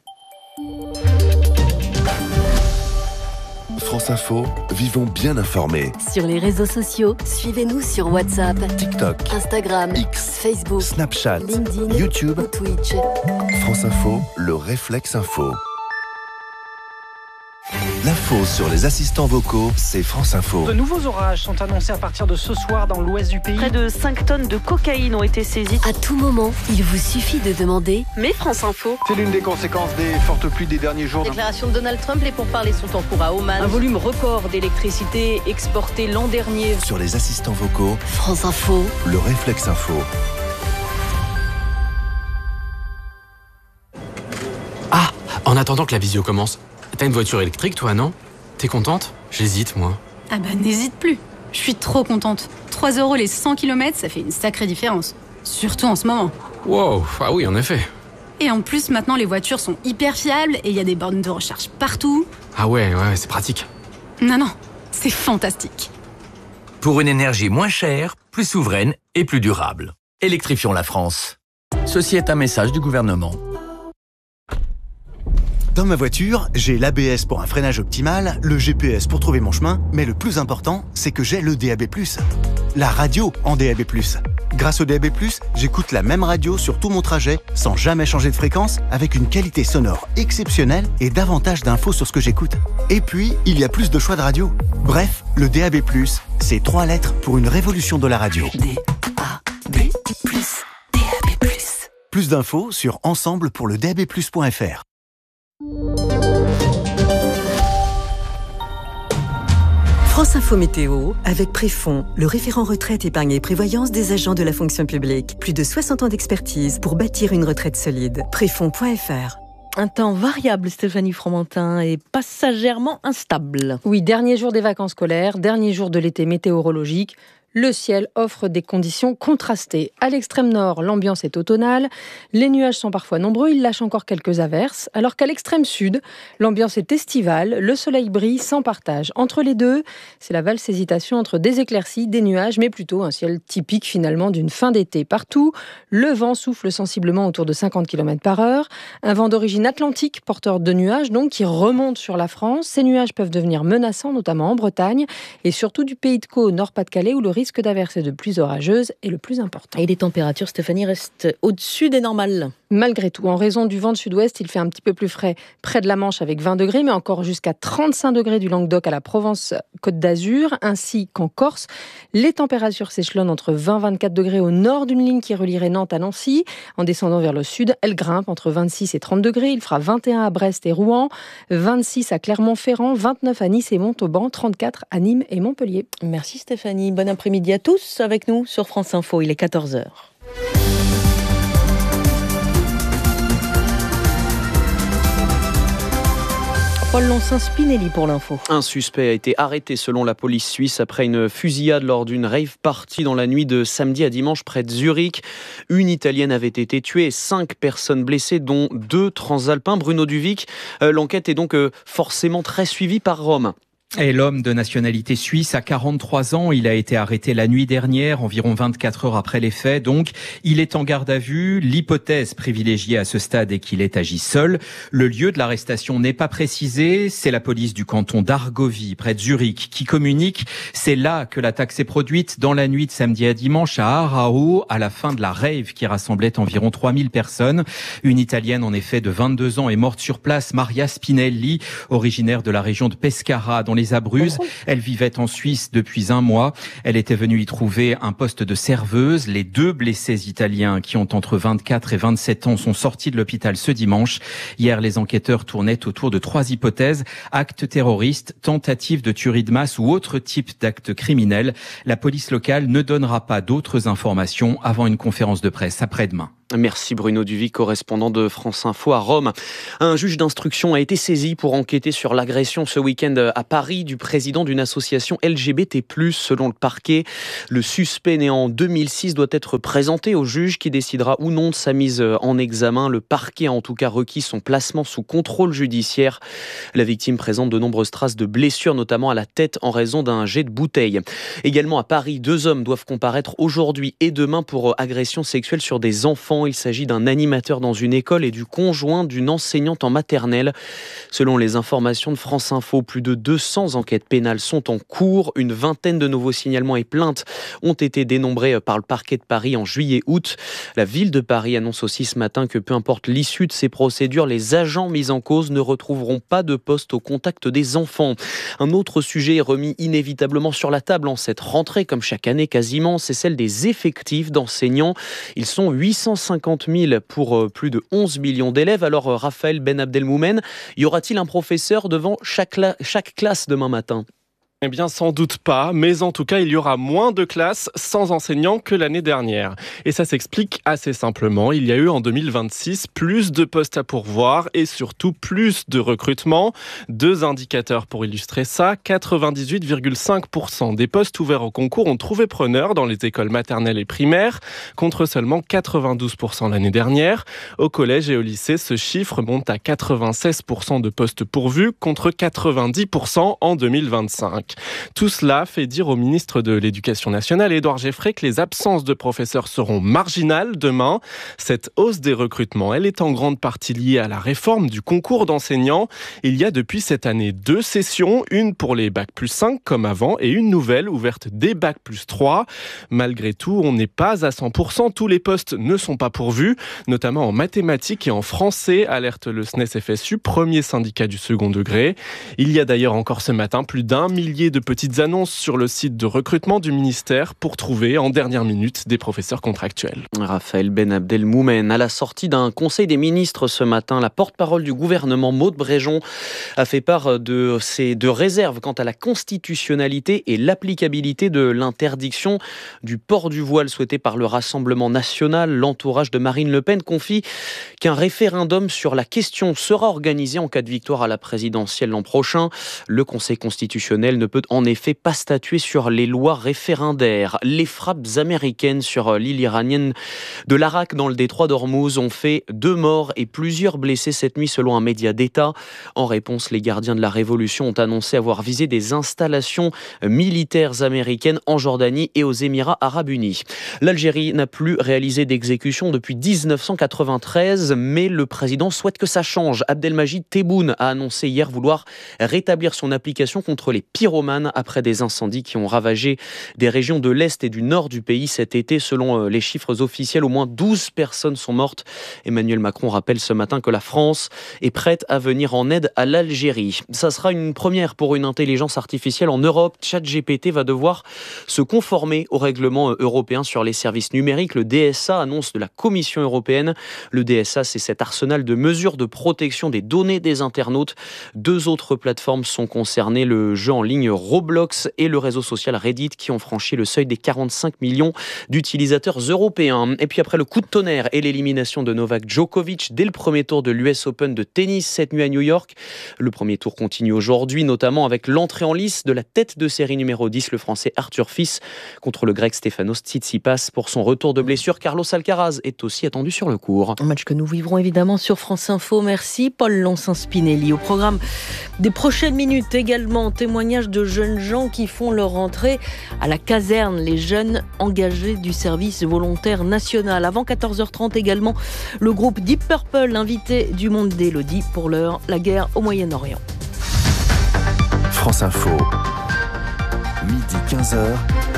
France Info, vivons bien informés. Sur les réseaux sociaux, suivez-nous sur WhatsApp, TikTok, Instagram, X, Facebook, Snapchat, LinkedIn, YouTube, ou Twitch. France Info, le réflexe info. L'info sur les assistants vocaux, c'est France Info. De nouveaux orages sont annoncés à partir de ce soir dans l'ouest du pays. Près de cinq tonnes de cocaïne ont été saisies. À tout moment, il vous suffit de demander « Mais France Info ». C'est l'une des conséquences des fortes pluies des derniers jours. Déclaration de Donald Trump, les pourparlers sont en cours à Oman. Un volume record d'électricité exporté l'an dernier. Sur les assistants vocaux, France Info, le réflexe info. Ah, en attendant que la visio commence, t'as une voiture électrique, toi, non? T'es contente? J'hésite, moi. Ah bah, n'hésite plus. Je suis trop contente. trois euros les cent kilomètres, ça fait une sacrée différence. Surtout en ce moment. Wow, ah oui, en effet. Et en plus, maintenant, les voitures sont hyper fiables et il y a des bornes de recharge partout. Ah ouais, ouais, c'est pratique. Non, non, c'est fantastique. Pour une énergie moins chère, plus souveraine et plus durable. Électrifions la France. Ceci est un message du gouvernement. Dans ma voiture, j'ai l'A B S pour un freinage optimal, le G P S pour trouver mon chemin, mais le plus important, c'est que j'ai le D A B plus. La radio en D A B plus. Grâce au D A B plus, j'écoute la même radio sur tout mon trajet, sans jamais changer de fréquence, avec une qualité sonore exceptionnelle et davantage d'infos sur ce que j'écoute. Et puis, il y a plus de choix de radio. Bref, le D A B plus, c'est trois lettres pour une révolution de la radio. D A B plus, D A B plus. Plus d'infos sur ensemble pour le D A B plus point F R. France Info Météo, avec Préfond, le référent retraite, épargne et prévoyance des agents de la fonction publique. Plus de soixante ans d'expertise pour bâtir une retraite solide. Préfond point F R. Un temps variable, Stéphanie Fromentin, et passagèrement instable. Oui, dernier jour des vacances scolaires, dernier jour de l'été météorologique. Le ciel offre des conditions contrastées. À l'extrême nord, l'ambiance est automnale. Les nuages sont parfois nombreux, ils lâchent encore quelques averses. Alors qu'à l'extrême sud, l'ambiance est estivale. Le soleil brille sans partage. Entre les deux, c'est la valse hésitation entre des éclaircies, des nuages, mais plutôt un ciel typique finalement d'une fin d'été. Partout, le vent souffle sensiblement autour de cinquante kilomètres par heure. Un vent d'origine atlantique, porteur de nuages, donc, qui remonte sur la France. Ces nuages peuvent devenir menaçants, notamment en Bretagne, et surtout du Pays de Caux au Nord-Pas-de-Calais, où le risque d'averses et de pluies orageuses est le plus important. Et les températures, Stéphanie, restent au-dessus des normales. Malgré tout, en raison du vent de sud-ouest, il fait un petit peu plus frais près de la Manche avec vingt degrés, mais encore jusqu'à trente-cinq degrés du Languedoc à la Provence-Côte d'Azur, ainsi qu'en Corse. Les températures s'échelonnent entre vingt et vingt-quatre degrés au nord d'une ligne qui relierait Nantes à Nancy. En descendant vers le sud, elle grimpe entre vingt-six et trente degrés. Il fera vingt et un à Brest et Rouen, vingt-six à Clermont-Ferrand, vingt-neuf à Nice et Montauban, trente-quatre à Nîmes et Montpellier. Merci Stéphanie. Bon après-midi à tous avec nous sur France Info. Il est quatorze heures. Paul Loncin, Spinelli pour l'info. Un suspect a été arrêté selon la police suisse après une fusillade lors d'une rave party dans la nuit de samedi à dimanche près de Zurich. Une Italienne avait été tuée et cinq personnes blessées, dont deux transalpins. Bruno Duvic, euh, l'enquête est donc euh, forcément très suivie par Rome. Et l'homme de nationalité suisse a quarante-trois ans. Il a été arrêté la nuit dernière, environ vingt-quatre heures après les faits. Donc, il est en garde à vue. L'hypothèse privilégiée à ce stade est qu'il ait agi seul. Le lieu de l'arrestation n'est pas précisé. C'est la police du canton d'Argovie, près de Zurich, qui communique. C'est là que l'attaque s'est produite dans la nuit de samedi à dimanche à Aarau, à la fin de la rave qui rassemblait environ trois mille personnes. Une Italienne, en effet, de vingt-deux ans est morte sur place, Maria Spinelli, originaire de la région de Pescara, dans les Abruzzes. Elle vivait en Suisse depuis un mois. Elle était venue y trouver un poste de serveuse. Les deux blessés italiens qui ont entre vingt-quatre et vingt-sept ans sont sortis de l'hôpital ce dimanche. Hier, les enquêteurs tournaient autour de trois hypothèses: acte terroriste, tentative de tuerie de masse ou autre type d'acte criminel. La police locale ne donnera pas d'autres informations avant une conférence de presse après-demain. Merci Bruno Duvic, correspondant de France Info à Rome. Un juge d'instruction a été saisi pour enquêter sur l'agression ce week-end à Paris du président d'une association L G B T plus, selon le parquet. Le suspect né en deux mille six doit être présenté au juge qui décidera ou non de sa mise en examen. Le parquet a en tout cas requis son placement sous contrôle judiciaire. La victime présente de nombreuses traces de blessures, notamment à la tête en raison d'un jet de bouteille. Également à Paris, deux hommes doivent comparaître aujourd'hui et demain pour agression sexuelle sur des enfants. Il s'agit d'un animateur dans une école et du conjoint d'une enseignante en maternelle. Selon les informations de France Info, plus de deux cents enquêtes pénales sont en cours. Une vingtaine de nouveaux signalements et plaintes ont été dénombrés par le parquet de Paris en juillet-août. La ville de Paris annonce aussi ce matin que peu importe l'issue de ces procédures, les agents mis en cause ne retrouveront pas de poste au contact des enfants. Un autre sujet remis inévitablement sur la table en cette rentrée, comme chaque année quasiment, c'est celle des effectifs d'enseignants. Ils sont huit cent cinquante mille pour plus de onze millions d'élèves. Alors Raphaël Ben Abdelmoumen, y aura-t-il un professeur devant chaque, la- chaque classe demain matin ? Eh bien, sans doute pas, mais en tout cas, il y aura moins de classes sans enseignants que l'année dernière. Et ça s'explique assez simplement. Il y a eu en deux mille vingt-six plus de postes à pourvoir et surtout plus de recrutements. Deux indicateurs pour illustrer ça. quatre-vingt-dix-huit virgule cinq pour cent des postes ouverts au concours ont trouvé preneur dans les écoles maternelles et primaires, contre seulement quatre-vingt-douze pour cent l'année dernière. Au collège et au lycée, ce chiffre monte à quatre-vingt-seize pour cent de postes pourvus, contre quatre-vingt-dix pour cent en deux mille vingt-cinq. Tout cela fait dire au ministre de l'Éducation nationale, Édouard Geffray, que les absences de professeurs seront marginales demain. Cette hausse des recrutements, elle est en grande partie liée à la réforme du concours d'enseignants. Il y a depuis cette année deux sessions, une pour les bac plus cinq comme avant et une nouvelle ouverte des bac plus trois. Malgré tout, on n'est pas à cent pour cent. Tous les postes ne sont pas pourvus, notamment en mathématiques et en français, alerte le S N E S F S U, premier syndicat du second degré. Il y a d'ailleurs encore ce matin plus d'un millier de petites annonces sur le site de recrutement du ministère pour trouver en dernière minute des professeurs contractuels. Raphaël Ben Abdelmoumen, à la sortie d'un conseil des ministres ce matin, la porte-parole du gouvernement, Maud Bréjon, a fait part de ses de réserves quant à la constitutionnalité et l'applicabilité de l'interdiction du port du voile souhaité par le Rassemblement national. L'entourage de Marine Le Pen confie qu'un référendum sur la question sera organisé en cas de victoire à la présidentielle l'an prochain. Le Conseil constitutionnel ne peut en effet pas statuer sur les lois référendaires. Les frappes américaines sur l'île iranienne de l'Arak dans le détroit d'Ormuz ont fait deux morts et plusieurs blessés cette nuit selon un média d'État. En réponse, les gardiens de la révolution ont annoncé avoir visé des installations militaires américaines en Jordanie et aux Émirats arabes unis. L'Algérie n'a plus réalisé d'exécution depuis dix-neuf cent quatre-vingt-treize, mais le président souhaite que ça change. Abdelmajid Tebboune a annoncé hier vouloir rétablir son application contre les pyromanes après des incendies qui ont ravagé des régions de l'Est et du Nord du pays cet été. Selon les chiffres officiels, au moins douze personnes sont mortes. Emmanuel Macron rappelle ce matin que la France est prête à venir en aide à l'Algérie. Ça sera une première pour une intelligence artificielle en Europe. ChatGPT va devoir se conformer au règlement européen sur les services numériques. Le D S A annonce de la Commission européenne. Le D S A, c'est cet arsenal de mesures de protection des données des internautes. Deux autres plateformes sont concernées, le jeu en ligne Roblox et le réseau social Reddit, qui ont franchi le seuil des quarante-cinq millions d'utilisateurs européens. Et puis après le coup de tonnerre et l'élimination de Novak Djokovic dès le premier tour de l'U S Open de tennis cette nuit à New York, le premier tour continue aujourd'hui, notamment avec l'entrée en lice de la tête de série numéro dix, le français Arthur Fils, contre le grec Stefanos Tsitsipas. Pour son retour de blessure, Carlos Alcaraz est aussi attendu sur le court. Un match que nous vivrons évidemment sur France Info. Merci Paul Lonsin-Spinelli. Au programme des prochaines minutes également, témoignage de jeunes gens qui font leur entrée à la caserne, les jeunes engagés du service volontaire national. Avant quatorze heures trente également, le groupe Deep Purple, invité du Monde d'Élodie. Pour l'heure, la guerre au Moyen-Orient. France Info, midi quinze heures,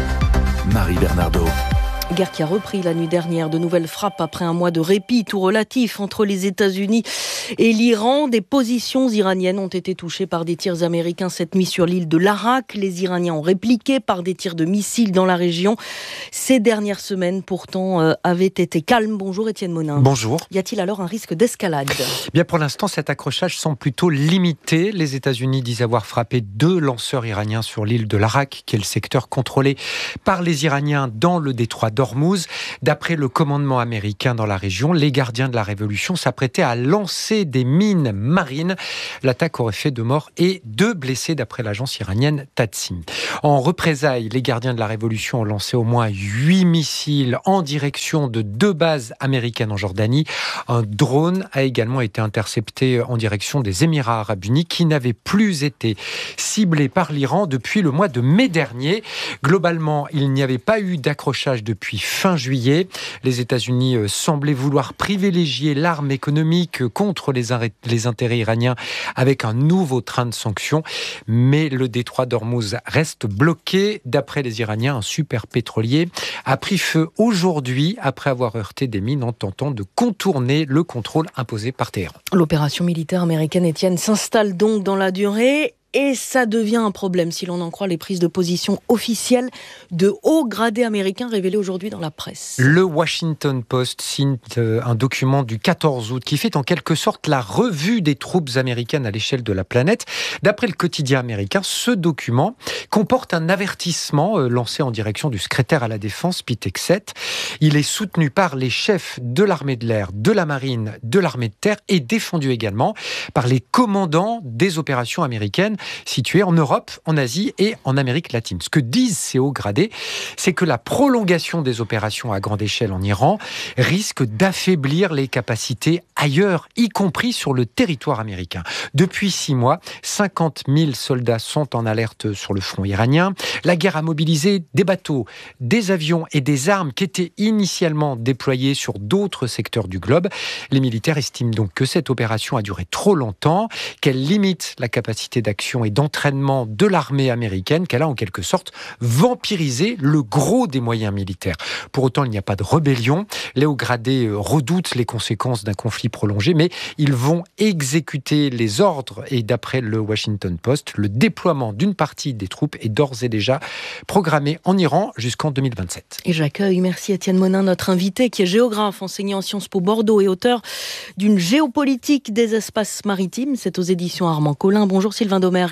Marie Bernardo. Guerre qui a repris la nuit dernière, de nouvelles frappes après un mois de répit tout relatif entre les États-Unis et l'Iran. Des positions iraniennes ont été touchées par des tirs américains cette nuit sur l'île de l'Arak. Les Iraniens ont répliqué par des tirs de missiles dans la région. Ces dernières semaines, pourtant, euh, avaient été calmes. Bonjour Étienne Monin. Bonjour. Y a-t-il alors un risque d'escalade ? Bien, pour l'instant, cet accrochage semble plutôt limité. Les États-Unis disent avoir frappé deux lanceurs iraniens sur l'île de l'Arak, qui est le secteur contrôlé par les Iraniens dans le détroit d'Ormuz. D'après le commandement américain dans la région, les gardiens de la révolution s'apprêtaient à lancer des mines marines. L'attaque aurait fait deux morts et deux blessés d'après l'agence iranienne Tatsim. En représailles, les gardiens de la révolution ont lancé au moins huit missiles en direction de deux bases américaines en Jordanie. Un drone a également été intercepté en direction des Émirats arabes unis qui n'avaient plus été ciblés par l'Iran depuis le mois de mai dernier. Globalement, il n'y avait pas eu d'accrochage depuis fin juillet. Les États-Unis semblaient vouloir privilégier l'arme économique contre les, les intérêts iraniens avec un nouveau train de sanctions. Mais le détroit d'Ormuz reste bloqué. D'après les Iraniens, un super pétrolier a pris feu aujourd'hui après avoir heurté des mines en tentant de contourner le contrôle imposé par Téhéran. L'opération militaire américaine, Étienne, s'installe donc dans la durée. Et ça devient un problème si l'on en croit les prises de position officielles de hauts gradés américains révélées aujourd'hui dans la presse. Le Washington Post signe un document du quatorze août qui fait en quelque sorte la revue des troupes américaines à l'échelle de la planète. D'après le quotidien américain, ce document comporte un avertissement lancé en direction du secrétaire à la Défense, Pete Hegseth. Il est soutenu par les chefs de l'armée de l'air, de la marine, de l'armée de terre et défendu également par les commandants des opérations américaines situés en Europe, en Asie et en Amérique latine. Ce que disent ces hauts gradés, c'est que la prolongation des opérations à grande échelle en Iran risque d'affaiblir les capacités ailleurs, y compris sur le territoire américain. Depuis six mois, cinquante mille soldats sont en alerte sur le front iranien. La guerre a mobilisé des bateaux, des avions et des armes qui étaient initialement déployés sur d'autres secteurs du globe. Les militaires estiment donc que cette opération a duré trop longtemps, qu'elle limite la capacité d'action et d'entraînement de l'armée américaine, qu'elle a en quelque sorte vampirisé le gros des moyens militaires. Pour autant, il n'y a pas de rébellion. Les hauts gradés redoutent les conséquences d'un conflit prolongé, mais ils vont exécuter les ordres. Et d'après le Washington Post, le déploiement d'une partie des troupes est d'ores et déjà programmé en Iran jusqu'en deux mille vingt-sept. Et j'accueille, merci Étienne Monin, notre invité qui est géographe, enseignant en Sciences Po Bordeaux et auteur d'une géopolitique des espaces maritimes. C'est aux éditions Armand Collin. Bonjour Sylvain Domergue.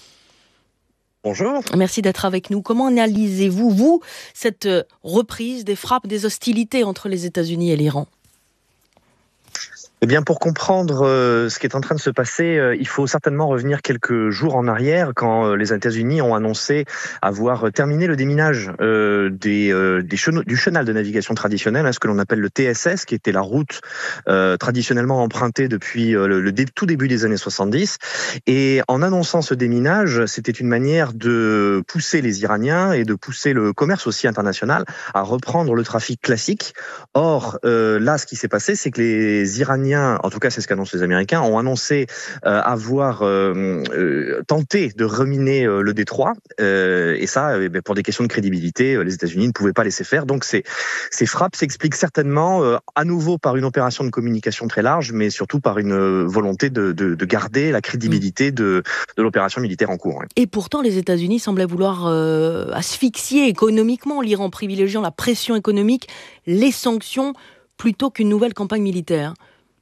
Bonjour. Merci d'être avec nous. Comment analysez-vous, vous, cette reprise des frappes, des hostilités entre les États-Unis et l'Iran ? Eh bien, pour comprendre euh, ce qui est en train de se passer, euh, il faut certainement revenir quelques jours en arrière, quand euh, les États-Unis ont annoncé avoir terminé le déminage euh, des, euh, des chenaux, du chenal de navigation traditionnel, hein, ce que l'on appelle le T S S, qui était la route euh, traditionnellement empruntée depuis euh, le, le dé, tout début des années soixante-dix. Et en annonçant ce déminage, c'était une manière de pousser les Iraniens et de pousser le commerce aussi international à reprendre le trafic classique. Or, euh, là, ce qui s'est passé, c'est que les Iraniens, en tout cas c'est ce qu'annoncent les Américains, ont annoncé euh, avoir euh, euh, tenté de reminer euh, le détroit, euh, et ça, euh, pour des questions de crédibilité, euh, les États-Unis ne pouvaient pas laisser faire. Donc ces, ces frappes s'expliquent certainement euh, à nouveau par une opération de communication très large, mais surtout par une euh, volonté de, de, de garder la crédibilité de, de l'opération militaire en cours. Hein. Et pourtant, les États-Unis semblaient vouloir euh, asphyxier économiquement l'Iran, privilégiant la pression économique, les sanctions, plutôt qu'une nouvelle campagne militaire.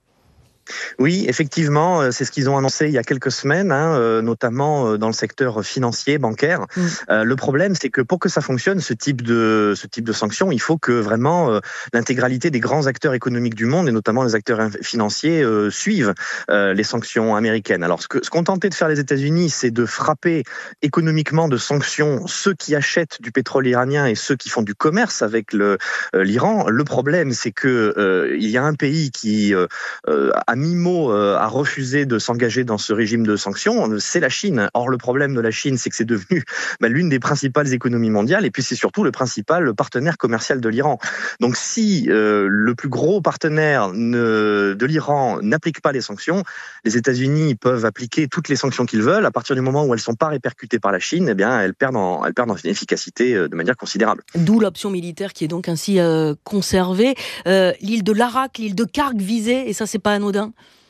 Oui, effectivement, c'est ce qu'ils ont annoncé il y a quelques semaines, hein, notamment dans le secteur financier, bancaire. Mmh. Euh, le problème, c'est que pour que ça fonctionne, ce type de ce type de sanctions, il faut que vraiment euh, l'intégralité des grands acteurs économiques du monde, et notamment les acteurs financiers, euh, suivent euh, les sanctions américaines. Alors, ce que ce qu'ont tenté de faire les États-Unis, c'est de frapper économiquement de sanctions ceux qui achètent du pétrole iranien et ceux qui font du commerce avec le euh, l'Iran. Le problème, c'est que euh, il y a un pays qui euh, a mi-mot a refusé de s'engager dans ce régime de sanctions, c'est la Chine. Or, le problème de la Chine, c'est que c'est devenu bah, l'une des principales économies mondiales, et puis c'est surtout le principal partenaire commercial de l'Iran. Donc si euh, le plus gros partenaire ne, de l'Iran n'applique pas les sanctions, les États-Unis peuvent appliquer toutes les sanctions qu'ils veulent. À partir du moment où elles ne sont pas répercutées par la Chine, eh bien, elles perdent en, elles perdent en efficacité de manière considérable. D'où l'option militaire qui est donc ainsi euh, conservée. Euh, l'île de Larak, l'île de Karg visée, et ça, c'est pas anodin.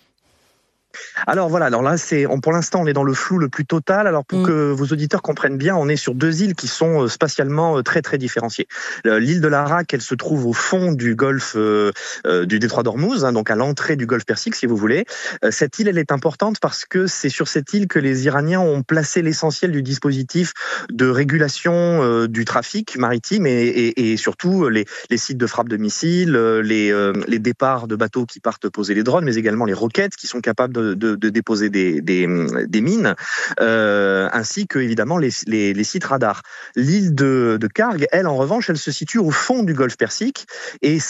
Alors voilà, alors là, c'est, on, pour l'instant, on est dans le flou le plus total. Alors pour mmh. que vos auditeurs comprennent bien, on est sur deux îles qui sont spatialement très très différenciées. L'île de Larak, elle se trouve au fond du golfe euh, du détroit d'Ormuz, hein, donc à l'entrée du golfe Persique, si vous voulez. Cette île, elle est importante parce que c'est sur cette île que les Iraniens ont placé l'essentiel du dispositif de régulation euh, du trafic maritime et, et, et surtout les, les sites de frappe de missiles, les, euh, les départs de bateaux qui partent poser les drones, mais également les roquettes qui sont capables de De, de déposer des, des, des mines, euh, ainsi que évidemment les, les, les sites radars. L'île de, de Karg, elle en revanche, elle se situe au fond du golfe Persique et